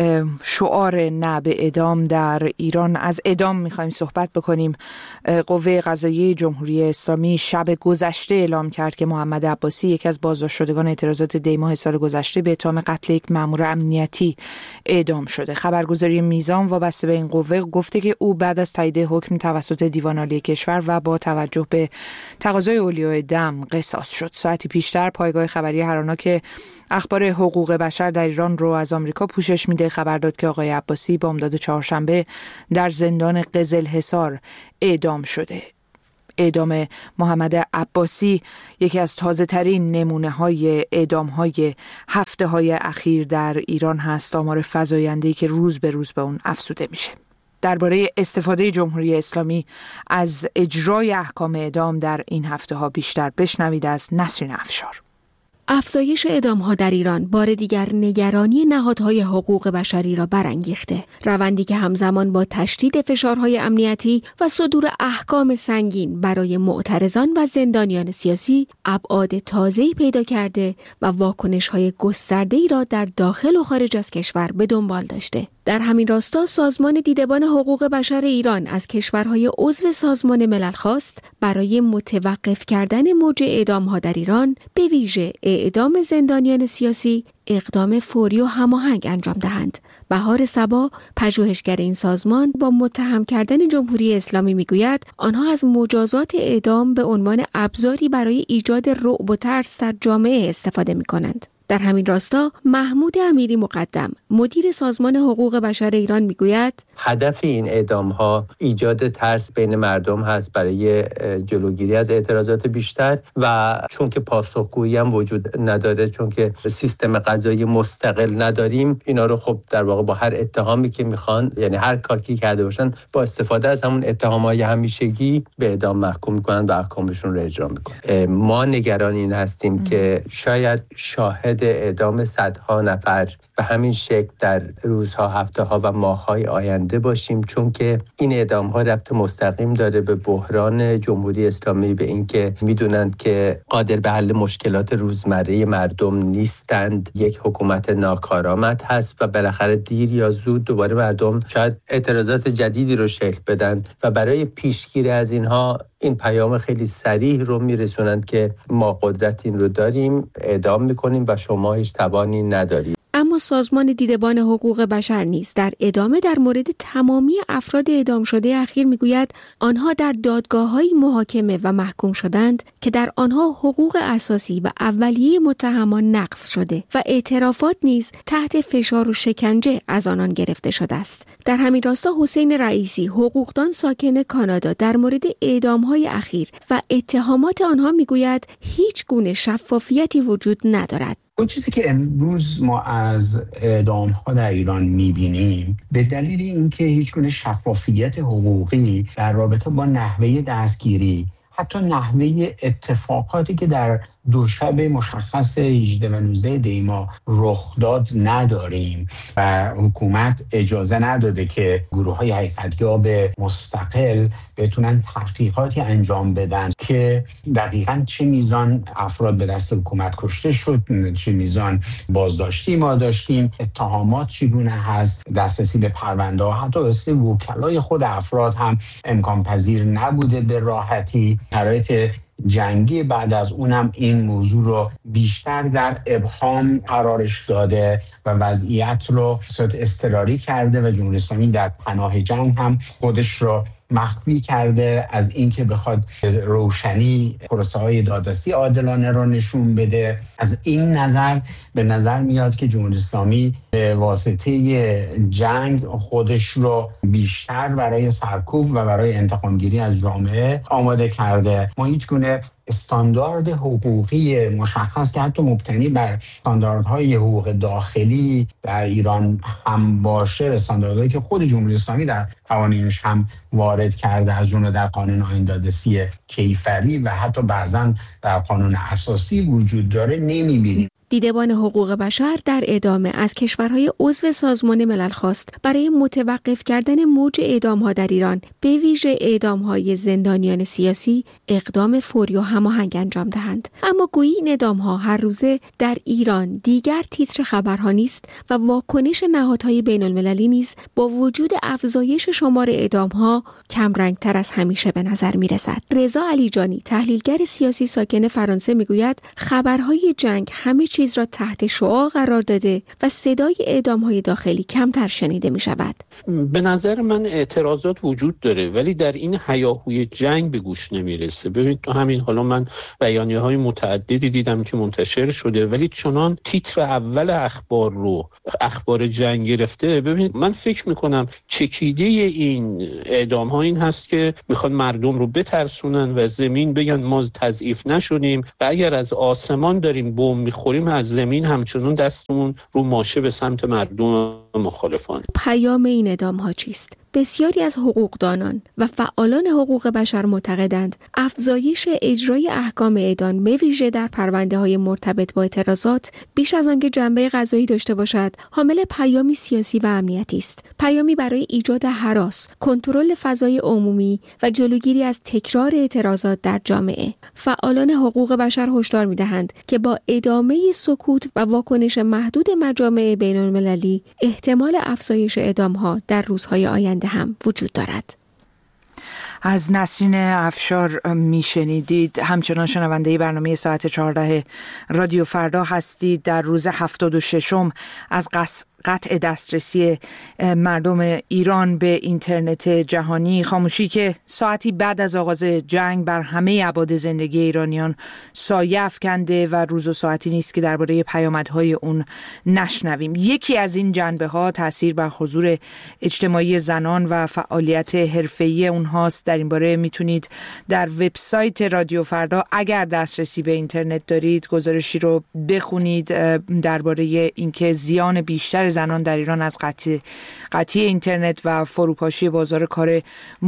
شعار نه به اعدام در ایران. از اعدام میخوایم صحبت بکنیم. قوه قضاییه جمهوری اسلامی شب گذشته اعلام کرد که محمد عباسی، یکی از بازداشت شدگان اعتراضات دی ماه سال گذشته، به اتهام قتل یک مأمور امنیتی اعدام شده. خبرگزاری میزان وابسته به این قوه گفته که او بعد از تایید حکم توسط دیوان عالی کشور و با توجه به تقاضای اولیای دم قصاص شد. ساعتی پیشتر پایگاه خبری هرانا که اخبار حقوق بشر در ایران رو از آمریکا پوشش میده خبر داد که آقای عباسی بامداد چهارشنبه در زندان قزلحصار اعدام شده. اعدام محمد عباسی یکی از تازه ترین نمونه های اعدام های هفته های اخیر در ایران هست، آمار فزاینده‌ای که روز به روز به اون افزوده میشه. درباره استفاده جمهوری اسلامی از اجرای احکام اعدام در این هفته ها بیشتر بشنوید از نسرین افشار. افزایش اعدام‌ها در ایران بار دیگر نگرانی نهادهای حقوق بشری را برانگیخته. روندی که همزمان با تشدید فشارهای امنیتی و صدور احکام سنگین برای معترضان و زندانیان سیاسی ابعاد تازه‌ای پیدا کرده و واکنش‌های گسترده‌ای را در داخل و خارج از کشور به دنبال داشته. در همین راستا سازمان دیدبان حقوق بشر ایران از کشورهای عضو سازمان ملل خواست برای متوقف کردن موج اعدام‌ها در ایران، به ویژه اعدام زندانیان سیاسی، اقدام فوری و هماهنگ انجام دهند. بهار صبا، پژوهشگر این سازمان، با متهم کردن جمهوری اسلامی میگوید آنها از مجازات اعدام به عنوان ابزاری برای ایجاد رعب و ترس در جامعه استفاده می‌کنند. در همین راستا محمود امیری مقدم، مدیر سازمان حقوق بشر ایران، میگوید هدف این اعدام‌ها ایجاد ترس بین مردم هست برای جلوگیری از اعتراضات بیشتر و چون که پاسخگویی هم وجود نداره، چون که سیستم قضایی مستقل نداریم، اینا رو خب در واقع با هر اتهامی که میخوان، یعنی هر کاری که کرده باشن، با استفاده از همون اتهام‌های همیشگی به اعدام محکوم میکنن و احکامشون رو اجرا میکنن. ما نگران این هستیم ام. که شاید شاهد اعدام صدها نفر به همین شکل در روزها، هفته‌ها و ماه‌های آینده باشیم، چون که این اعدام‌ها ربط مستقیم داره به بحران جمهوری اسلامی، به اینکه میدونند که قادر به حل مشکلات روزمره مردم نیستند، یک حکومت ناکارآمد هست و بالاخره دیر یا زود دوباره مردم شاید اعتراضات جدیدی رو شکل بدن و برای پیشگیری از اینها این پیام خیلی صریح رو میرسونند که ما قدرت این رو داریم، اعدام میکنیم و شما هیچ توانی ندارید. اما سازمان دیدبان حقوق بشر نیز در ادامه در مورد تمامی افراد اعدام شده اخیر میگوید آنها در دادگاه‌های محاکمه و محکوم شدند که در آنها حقوق اساسی و اولیه متهمان نقض شده و اعترافات نیز تحت فشار و شکنجه از آنان گرفته شده است. در همین راستا حسین رئیسی، حقوقدان ساکن کانادا، در مورد اعدام‌های اخیر و اتهامات آنها میگوید هیچ گونه شفافیتی وجود ندارد. اون چیزی که امروز ما از اعدام‌ها در ایران می‌بینیم به دلیل اینکه هیچ گونه شفافیت حقوقی در رابطه با نحوه دستگیری، حتی نحوه اتفاقاتی که در دو شب مشخص هجده و نوزده دی ماه رخ داد نداریم و حکومت اجازه نداده که گروه‌های حقیقت‌یاب مستقل بتونن تحقیقاتی انجام بدن که دقیقاً چه میزان افراد به دست حکومت کشته شد، چه میزان بازداشتی ما داشتیم، اتهامات چگونه هست، دسترسی به پرونده‌ها، حتی دسترسی وکلای خود افراد هم امکان پذیر نبوده به راحتی. شرایط جنگی بعد از اونم این موضوع رو بیشتر در ابهام قرارش داده و وضعیت رو صورت اضطراری کرده و جمهوری اسلامی در پناه جنگ هم خودش رو مخفی کرده از اینکه بخواد روشنی پروسه‌های دادرسی عادلانه رو نشون بده. از این نظر به نظر میاد که جمهوری اسلامی به واسطه جنگ خودش رو بیشتر برای سرکوب و برای انتقامگیری از جامعه آماده کرده. ما هیچ گونه استاندارد حقوقی مشخص که حتی مبتنی بر استانداردهای حقوق داخلی در ایران هم باشه، استانداردهایی که خود جمهوری اسلامی در قوانینش هم وارد کرده، از جمله در قانون آیین دادرسی کیفری و حتی بعضا در قانون اساسی وجود داره، نمی‌بینیم. دیدبان حقوق بشر در ادامه از کشورهای عضو سازمان ملل خواست برای متوقف کردن موج اعدام‌ها در ایران، به ویژه اعدام‌های زندانیان سیاسی، اقدام فوری و هماهنگ انجام دهند. اما گویی این اعدام‌ها هر روزه در ایران دیگر تیتر خبرها نیست و واکنش نهادهای بین‌المللی نیز با وجود افزایش شمار اعدام‌ها کمرنگ‌تر از همیشه به نظر می‌رسد. رضا علیجانی، تحلیلگر سیاسی ساکن فرانسه، می‌گوید خبرهای جنگ همه چیز را تحت شعاع قرار داده و صدای اعدام‌های داخلی کمتر شنیده می‌شود. به نظر من اعتراضات وجود داره ولی در این هیاهوی جنگ به گوش نمیرسه. ببینید تو همین حالا من بیانیه‌های متعددی دیدم که منتشر شده ولی چنان تیتر اول اخبار رو اخبار جنگ گرفته. ببینید من فکر می‌کنم چکیده این اعدام‌ها این هست که میخوان مردم رو بترسونن و زمین بگن ما تضعیف نشدیم و اگر از آسمان داریم بمب می‌خوریم از زمین همچنان دستمون رو ماشه به سمت مردم مخالفان. پیام این اعدام‌ها چیست؟ بسیاری از حقوقدانان و فعالان حقوق بشر معتقدند افزایش اجرای احکام اعدام به ویژه در پرونده‌های مرتبط با اعتراضات بیش از آنکه جنبه قضایی داشته باشد، حامل پیامی سیاسی و امنیتی است. پیامی برای ایجاد هراس، کنترل فضای عمومی و جلوگیری از تکرار اعتراضات در جامعه. فعالان حقوق بشر هشدار می‌دهند که با ادامه سکوت و واکنش محدود مجامع بین‌المللی احتمال افزایش اعدام‌ها در روزهای آینده هم وجود دارد. از نسرین افشار میشنیدید. همچنان شنونده برنامه ساعت چهارده رادیو فردا هستید. در روز هفتاد و ششم از قطع دسترسی مردم ایران به اینترنت جهانی، خاموشی که ساعتی بعد از آغاز جنگ بر همه ابعاد زندگی ایرانیان سایه افکنده و روز و ساعتی نیست که درباره پیامدهای اون نشنویم. یکی از این جنبه ها تاثیر بر حضور اجتماعی زنان و فعالیت حرفه‌ای اونهاست. در این باره میتونید در وبسایت رادیو فردا اگر دسترسی به اینترنت دارید گزارشی رو بخونید درباره اینکه زیان بیشتر زنان در ایران از قطع قطعی اینترنت و فروپاشی بازار کار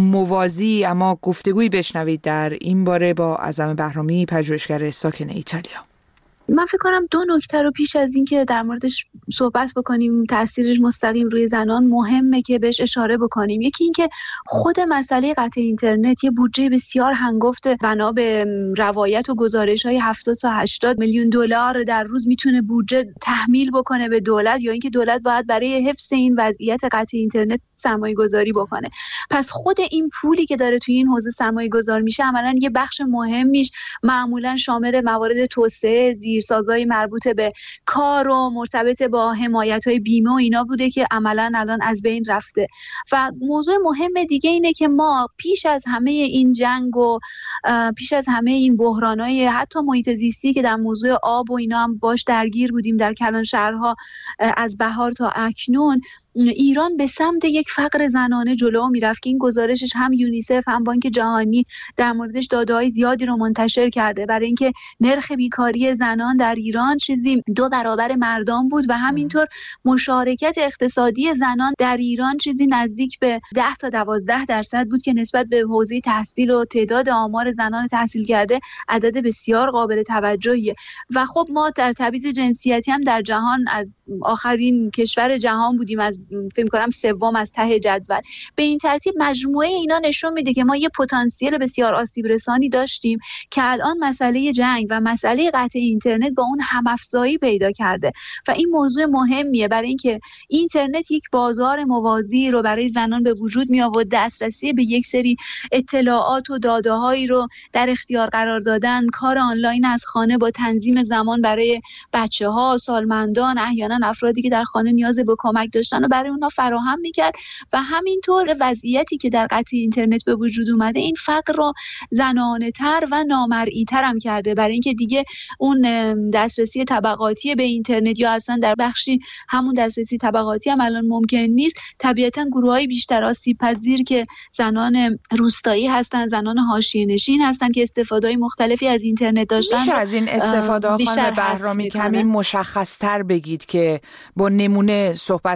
موازی. اما گفتگویی بشنوید در این باره با اعظم بهرامی، پژوهشگر ساکن ایتالیا. من فکر کنم دو نکته رو پیش از این که در موردش صحبت بکنیم تاثیرش مستقیم روی زنان مهمه که بهش اشاره بکنیم. یکی این که خود مسئله قطع اینترنت یه بودجه بسیار هنگفت بنا به روایت و گزارش‌های هفتاد تا هشتاد میلیون دلار در روز میتونه بودجه تحمیل بکنه به دولت، یا اینکه دولت باید برای حفظ این وضعیت قطع اینترنت سرمایه گذاری بکنه. پس خود این پولی که داره توی این حوزه سرمایه گذار میشه عملاً یه بخش مهمیش معمولاً شامل موارد توسعه زیرسازهای مربوط به کار و مرتبط با حمایت‌های بیمه و اینا بوده که عملاً الان از بین رفته. و موضوع مهم دیگه اینه که ما پیش از همه این جنگ و پیش از همه این بحران‌های حتی محیط زیستی که در موضوع آب و اینا هم باش درگیر بودیم در کلان شهرها از بهار تا اکنون، ایران به سمت یک فقر زنانه جلو میرفت که این گزارشش هم یونیسف هم بانک جهانی در موردش داده‌های زیادی رو منتشر کرده، برای اینکه نرخ بیکاری زنان در ایران چیزی دو برابر مردان بود و همینطور مشارکت اقتصادی زنان در ایران چیزی نزدیک به ده تا دوازده درصد بود که نسبت به حوزه تحصیل و تعداد آمار زنان تحصیل کرده عدد بسیار قابل توجهیه. و خب ما در تبعیض جنسیتی هم در جهان از آخرین کشور جهان بودیم، از فکر کنم سوم از ته جدول. به این ترتیب مجموعه اینا نشون میده که ما یه پتانسیل بسیار آسیب رسانی داشتیم که الان مسئله جنگ و مسئله قطع اینترنت با اون همافزایی پیدا کرده و این موضوع مهمیه برای اینکه اینترنت یک بازار موازی رو برای زنان به وجود می آورد، دسترسی به یک سری اطلاعات و داده‌هایی رو در اختیار قرار دادن، کار آنلاین از خانه با تنظیم زمان برای بچه‌ها، سالمندان، احیانا افرادی که در خانه نیاز به کمک داشتن برای اونها فراهم میکرد و همینطور وضعیتی که در قطع اینترنت به وجود اومده این فقر رو زنانه تر و نامرئی تر هم کرده، برای اینکه دیگه اون دسترسی طبقاتی به اینترنت یا اصلا در بخشی همون دسترسی طبقاتی هم الان ممکن نیست. طبیعتا گروه‌های بیشتر آسیب پذیر که زنان روستایی هستن، زنان حاشیه نشین هستن که استفاده‌های مختلفی از اینترنت داشتن. میشه از این استفاده خانم بهرامی کمی مشخص‌تر بگید که با نمونه صحبت بکنیم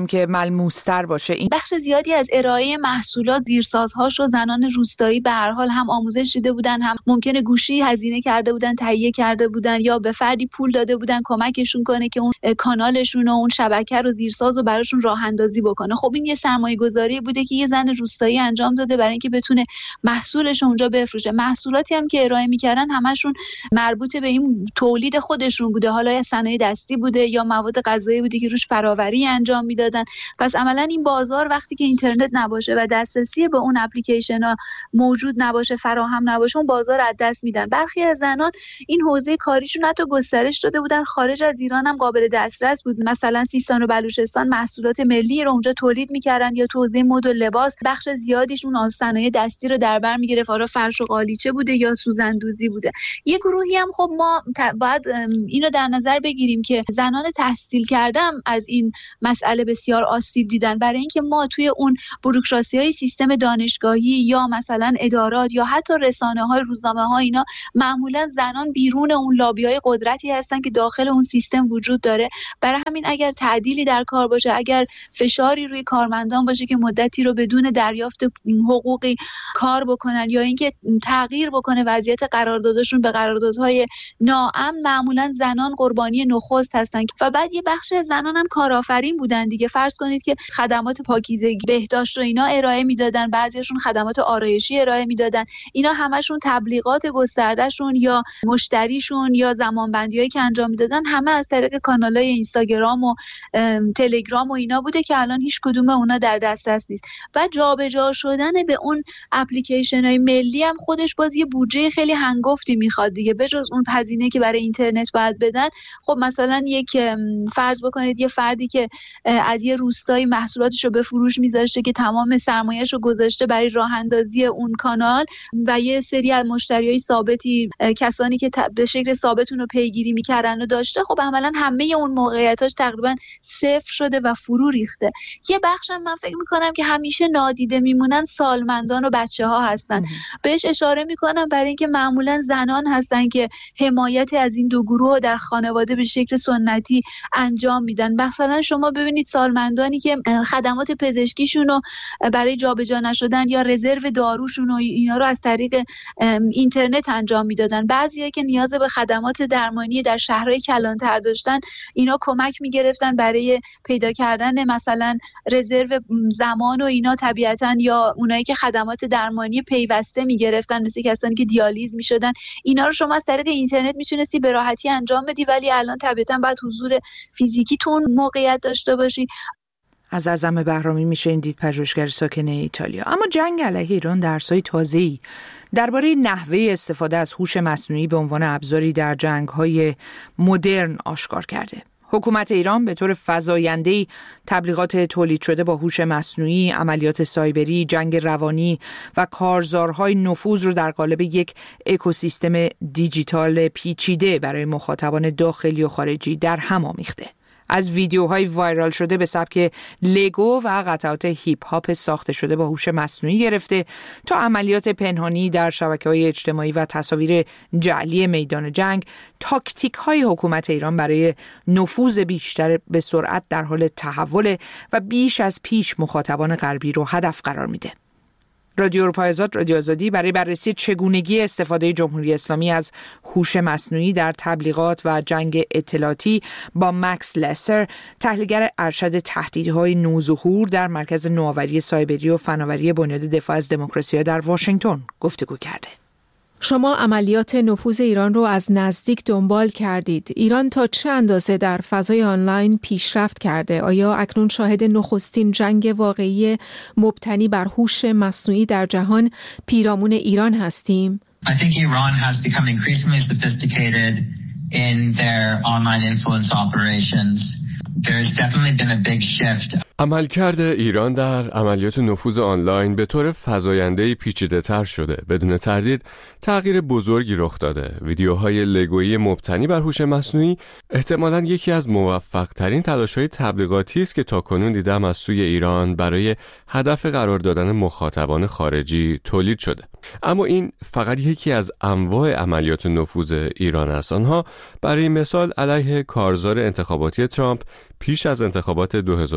کنیم که ملموس‌تر باشه؟ این بخش زیادی از ارائه محصولات زیرسازهاش رو زنان روستایی به هر حال هم آموزش دیده بودن، هم ممکنه گوشی هزینه کرده بودن، تهیه کرده بودن، یا به فردی پول داده بودن کمکشون کنه که اون کانالشون و اون شبکه رو زیرساز رو براشون راه اندازی بکنه. خب این یه سرمایه‌گذاری بوده که یه زن روستایی انجام داده برای اینکه بتونه محصولش اونجا بفروشه. محصولاتی هم که ارائه می‌کردن همشون مربوط به این تولید خودشون بوده، حالا یا صنایع دستی بوده یا مواد غذایی بوده که روش فراوری انجام میدادن. پس عملاً این بازار وقتی که اینترنت نباشه و دسترسی به اون اپلیکیشن‌ها موجود نباشه، فراهم نباشه، اون بازار از دست میدن. برخی از زنان این حوزه کاریشون حتی گسترش داده بودن، خارج از ایران هم قابل دسترس بود. مثلا سیستان و بلوچستان محصولات ملی رو اونجا تولید می‌کردن، یا تو حوزه مد و لباس بخش زیادیشون از صنایع دستی رو در بر می‌گرفت، حالا فرش و قالیچه بوده یا سوزندوزی بوده. یه گروهی هم خب ما باید اینو در نظر بگیریم که زنان تحصیل کردم از این مسئله بسیار آسیب دیدن، برای اینکه ما توی اون بوروکراسی‌های سیستم دانشگاهی یا مثلا ادارات یا حتی رسانه‌های روزنامه‌ها، اینا معمولا زنان بیرون اون لابی‌های قدرتی هستن که داخل اون سیستم وجود داره. برای همین اگر تعدیلی در کار باشه، اگر فشاری روی کارمندان باشه که مدتی رو بدون دریافت حقوقی کار بکنن، یا اینکه تغییر بکنه وضعیت قراردادشون به قراردادهای ناامن، معمولا زنان قربانی نخست هستن. و بعد یه بخش از زنان هم کارآفرین بودن دیگه. فرض کنید که خدمات پاکیزگی، بهداشت و اینا ارائه میدادن، بعضیشون خدمات آرایشی ارائه میدادن. اینا همشون تبلیغات گستردهشون یا مشتریشون یا زمانبندیایی که انجام میدادن همه از طریق کانالای اینستاگرام و تلگرام و اینا بوده که الان هیچ کدوم اونا در دسترس نیست. و جابجا شدن به اون اپلیکیشن‌های ملی هم خودش باز یه بودجه خیلی هنگفتی میخواد دیگه. بجز اون هزینه که برای اینترنت باید بدن، خب مثلا یک فرض بکنید یه فردی که از یه روستایی محصولاتش رو به فروش میذاشته که تمام سرمایه‌اش رو گذاشته برای راه اندازی اون کانال و یه سری از مشتریای ثابتی، کسانی که به شکل ثابت اون رو پیگیری میکردن و داشته، خب عملاً همه اون موقعیتاش تقریبا صفر شده و فرو ریخته. یه بخشم من فکر میکنم که همیشه نادیده میمونن سالمندان و بچه‌ها هستن. بهش اشاره میکنم برای اینکه معمولاً زنان هستن که حمایت از این دو گروه در خانواده به شکل سنتی انجام میدن. مثلا شما ببینید سالمندانی که خدمات پزشکیشون رو برای جابجا نشدن یا رزرو داروشون و اینا رو از طریق اینترنت انجام میدادن. بعضی‌ها که نیاز به خدمات درمانی در شهرهای کلانتر داشتن، اینا کمک میگرفتن برای پیدا کردن مثلا رزرو زمان و اینا طبیعتاً، یا اونایی که خدمات درمانی پیوسته میگرفتن مثل کسانی که دیالیز میشدن، اینا رو شما از طریق اینترنت میتونستی به راحتی انجام بدی. ولی الان طبیعتاً باید حضور فیزیکی تو اون موقعیت داشته باشی. از اعظم بهرامی میشه دید، پژوهشگر ساکن ایتالیا. اما جنگ علیه ایران درسای تازه‌ای درباره نحوه استفاده از هوش مصنوعی به عنوان ابزاری در جنگ‌های مدرن آشکار کرده. حکومت ایران به طور فزاینده‌ای تبلیغات تولید شده با هوش مصنوعی، عملیات سایبری، جنگ روانی و کارزارهای نفوذ رو در قالب یک اکوسیستم دیجیتال پیچیده برای مخاطبان داخلی و خارجی در هم آمیخته. از ویدیوهای وایرال شده به سبک لگو و قطعات هیپ هاپ ساخته شده با هوش مصنوعی گرفته تا عملیات پنهانی در شبکه‌های اجتماعی و تصاویر جعلی میدان جنگ، تاکتیک‌های حکومت ایران برای نفوذ بیشتر به سرعت در حال تحول و بیش از پیش مخاطبان غربی رو هدف قرار میده. رادیو اروپای آزاد، رادیو آزادی برای بررسی چگونگی استفاده جمهوری اسلامی از هوش مصنوعی در تبلیغات و جنگ اطلاعاتی با مکس لسر، تحلیلگر ارشد تهدیدهای نوظهور در مرکز نوآوری سایبری و فناوری بنیاد دفاع از دموکراسی در واشنگتن گفتگو کرده. شما عملیات نفوذ ایران رو از نزدیک دنبال کردید. ایران تا چه اندازه در فضای آنلاین پیشرفت کرده؟ آیا اکنون شاهد نخستین جنگ واقعی مبتنی بر هوش مصنوعی در جهان پیرامون ایران هستیم؟ I think Iran has become increasingly sophisticated in their online influence operations. There's definitely been a big shift. عملکرد ایران در عملیات نفوذ آنلاین به طور فزاینده‌ای پیچیده‌تر شده. بدون تردید تغییر بزرگی رخ داده. ویدیوهای لگویی مبتنی بر هوش مصنوعی احتمالاً یکی از موفق‌ترین تلاش‌های تبلیغاتی است که تاکنون دیدم از سوی ایران برای هدف قرار دادن مخاطبان خارجی تولید شده. اما این فقط یکی از انواع عملیات نفوذ ایران است. آنها برای مثال علیه کارزار انتخاباتی ترامپ پیش از انتخابات دو هزار و بیست و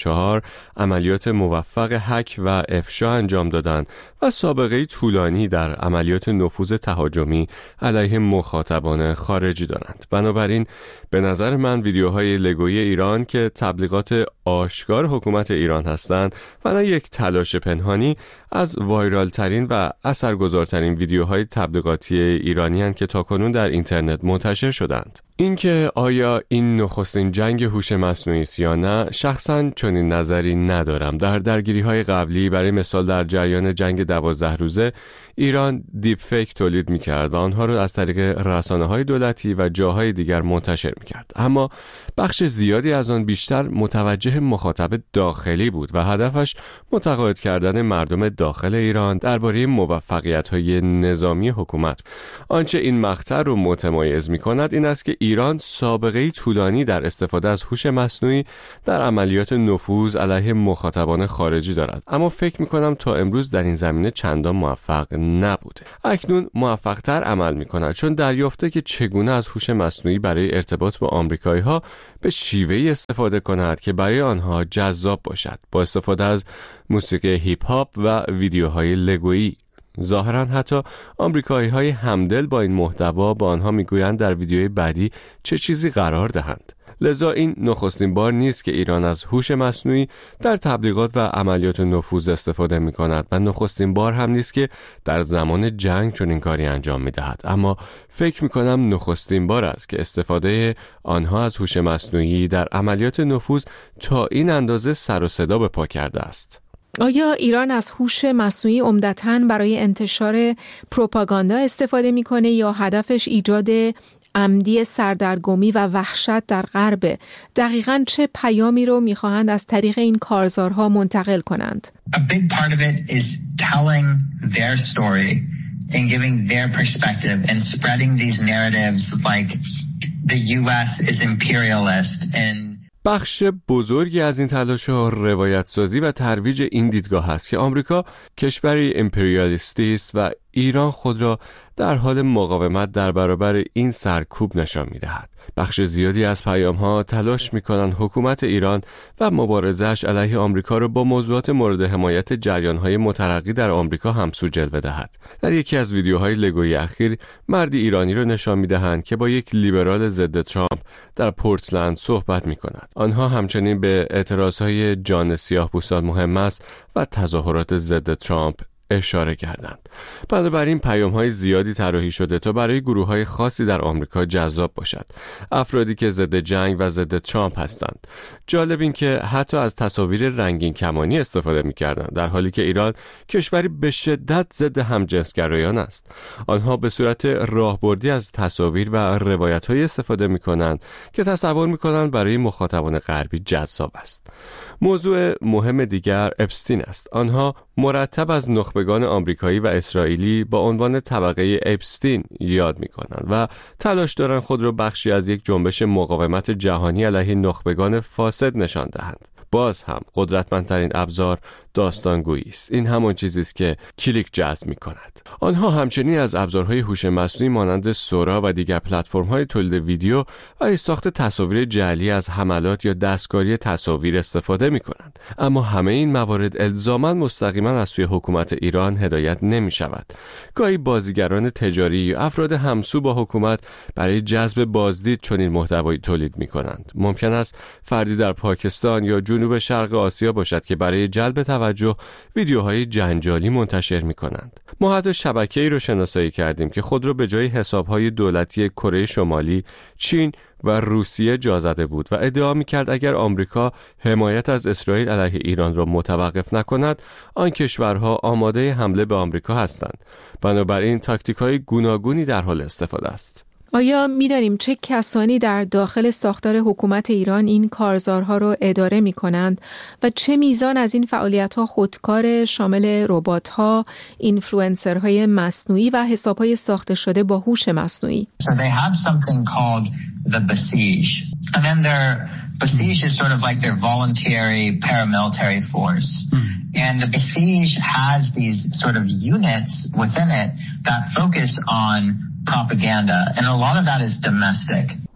چهار عملیات موفق هک و افشا انجام دادند و سابقه طولانی در عملیات نفوذ تهاجمی علیه مخاطبان خارجی دارند. بنابراین به نظر من ویدیوهای لگویی ایران که تبلیغات آشکار حکومت ایران هستند و نه یک تلاش پنهانی، از وایرال ترین و اثرگذارترین ویدیوهای تبلیغاتی ایرانی هستند که تاکنون در اینترنت منتشر شدند. اینکه آیا این نخستین جنگ هوش مصنوعی است یا نه، شخصاً چنین نظری ندارم. در درگیری‌های قبلی، برای مثال در جریان جنگ دوازده روزه، ایران دیپ فیک تولید می‌کرد و آنها را از طریق رسانه‌های دولتی و جاهای دیگر منتشر می‌کرد. اما بخش زیادی از آن بیشتر متوجه مخاطب داخلی بود و هدفش متقاعد کردن مردم داخل ایران درباره موفقیت‌های نظامی حکومت. آنچه این مقطع رو متمایز می‌کند این است که ایران سابقه طولانی در استفاده از هوش مصنوعی در عملیات نفوذ علیه مخاطبان خارجی دارد، اما فکر می‌کنم تا امروز در این زمینه چندان موفق نبوده. اکنون موفق‌تر عمل می‌کند، چون دریافته که چگونه از هوش مصنوعی برای ارتباط با آمریکایی‌ها به شیوهی استفاده کند که برای آنها جذاب باشد، با استفاده از موسیقی هیپ هاپ و ویدیوهای لگویی. ظاهراً حتی آمریکایی‌های همدل با این محتوا با آنها میگویند در ویدیوی بعدی چه چیزی قرار دهند. لذا این نخستین بار نیست که ایران از هوش مصنوعی در تبلیغات و عملیات نفوذ استفاده می‌کند و نخستین بار هم نیست که در زمان جنگ چنین کاری انجام می‌دهد. اما فکر می‌کنم نخستین بار است که استفاده آنها از هوش مصنوعی در عملیات نفوذ تا این اندازه سر و صدا به پا کرده است. آیا ایران از هوش مصنوعی عمدتاً برای انتشار پروپاگاندا استفاده می‌کنه یا هدفش ایجاد عمدی سردرگمی و وحشت در غرب؟ دقیقاً چه پیامی رو می‌خواهند از طریق این کارزارها منتقل کنند؟ A big part of it is telling their story and giving their perspective and spreading these narratives like the U S is imperialist and بخش بزرگی از این تلاش‌ها روایت سازی و ترویج این دیدگاه است که آمریکا کشوری امپریالیستی است و ایران خود را در حال مقاومت در برابر این سرکوب نشان می‌دهد. بخش زیادی از پیام‌ها تلاش می‌کنند حکومت ایران و مبارزه‌اش علیه آمریکا را با موضوعات مورد حمایت جریان‌های مترقی در آمریکا همسو جلوه دهد. در یکی از ویدیوهای لگویی اخیر، مردی ایرانی را نشان می‌دهند که با یک لیبرال ضد ترامپ در پورتلند صحبت می‌کند. آنها همچنین به اعتراضهای جان سیاه‌پوستان مهم است و تظاهرات ضد ترامپ اشاره کردند. بنابراین پیام‌های زیادی طراحی شده تا برای گروه‌های خاصی در آمریکا جذاب باشد. افرادی که ضد جنگ و ضد ترامپ هستند. جالب این که حتی از تصاویر رنگین کمانی استفاده می‌کردند، در حالی که ایران کشوری به شدت ضد همجنسگرایان است. آنها به صورت راهبردی از تصاویر و روایت‌های استفاده می‌کنند که تصور می‌کنند برای مخاطبان غربی جذاب است. موضوع مهم دیگر اپستین است. آنها مرتب از نخبگان آمریکایی و اسرائیلی با عنوان طبقه اپستین یاد می‌کنند و تلاش دارند خود را بخشی از یک جنبش مقاومت جهانی علیه نخبگان فاسد نشان دهند. باز هم قدرتمندترین ابزار داستانگویی است. این همان چیزی است که کلیک جذب می‌کند. آنها همچنین از ابزارهای هوش مصنوعی مانند سورا و دیگر پلتفرم‌های تولید ویدیو برای ساخت تصاویر جعلی از حملات یا دستکاری تصاویر استفاده می‌کنند. اما همه این موارد الزاماً مستقیما از سوی حکومت ایران هدایت نمی‌شود. گاهی بازیگران تجاری یا افراد همسو با حکومت برای جذب بازدید چنین محتوایی تولید می‌کنند. ممکن است فردی در پاکستان یا جنوب شرق آسیا باشد که برای جلب توجه ویدیوهای جنجالی منتشر می‌کنند. ما حتی شبکه‌ای رو شناسایی کردیم که خود را به جای حساب‌های دولتی کره شمالی، چین و روسیه جا زده بود و ادعا می‌کرد اگر آمریکا حمایت از اسرائیل علیه ایران را متوقف نکند، آن کشورها آماده حمله به آمریکا هستند. بنابراین تاکتیک‌های گوناگونی در حال استفاده است. آیا می‌دانیم چه کسانی در داخل ساختار حکومت ایران این کارزارها رو اداره می‌کنند و چه میزان از این فعالیت‌ها خودکار، شامل ربات‌ها، اینفلوئنسرهای مصنوعی و حساب‌های ساخته شده با هوش مصنوعی؟ So they have something called the Basij. And then their Basij is sort of like their voluntary paramilitary force. Mm. And the Basij has these sort of units within it that focus on propaganda, and a lot of that is domestic.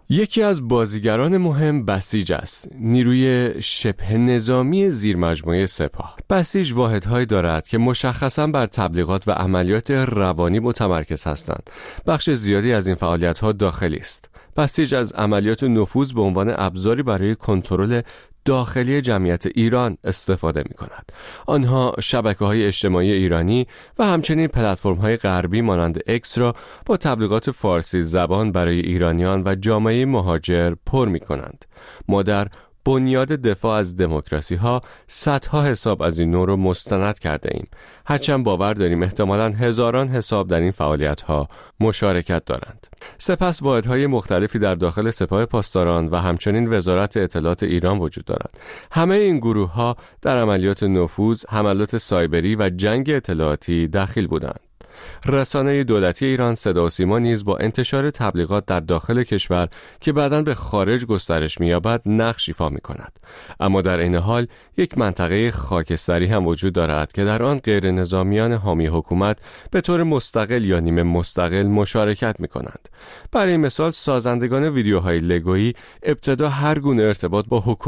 یکی از بازیگران مهم بسیج است، نیروی شبه نظامی زیرمجموعه سپاه. بسیج واحدهایی دارد که مشخصاً بر تبلیغات و عملیات روانی متمرکز هستند. بخش زیادی از این فعالیت‌ها داخلی است. بسیج از عملیات نفوذ به عنوان ابزاری برای کنترل داخلی جمعیت ایران استفاده می کند. آنها شبکه‌های اجتماعی ایرانی و همچنین پلتفرم‌های غربی مانند اکس را با تبلیغات فارسی زبان برای ایرانیان و جامعه مهاجر پر می کنند. ما در بنیاد دفاع از دموکراسی ها صدها حساب از این نوع رو مستند کرده ایم. هرچند باور داریم احتمالاً هزاران حساب در این فعالیت ها مشارکت دارند. سپس واحدهای مختلفی در داخل سپاه پاسداران و همچنین وزارت اطلاعات ایران وجود دارند. همه این گروه ها در عملیات نفوذ، حملات سایبری و جنگ اطلاعاتی دخیل بودند. رسانه دولتی ایران صدا و سیما نیز با انتشار تبلیغات در داخل کشور که بعداً به خارج گسترش می‌یابد نقش ایفا می‌کند. اما در این حال یک منطقه خاکستری هم وجود دارد که در آن غیر نظامیان حامی حکومت به طور مستقل یا نیمه مستقل مشارکت می‌کنند. برای مثال سازندگان ویدیوهای لگویی ابتدا هر گونه ارتباط با حکومت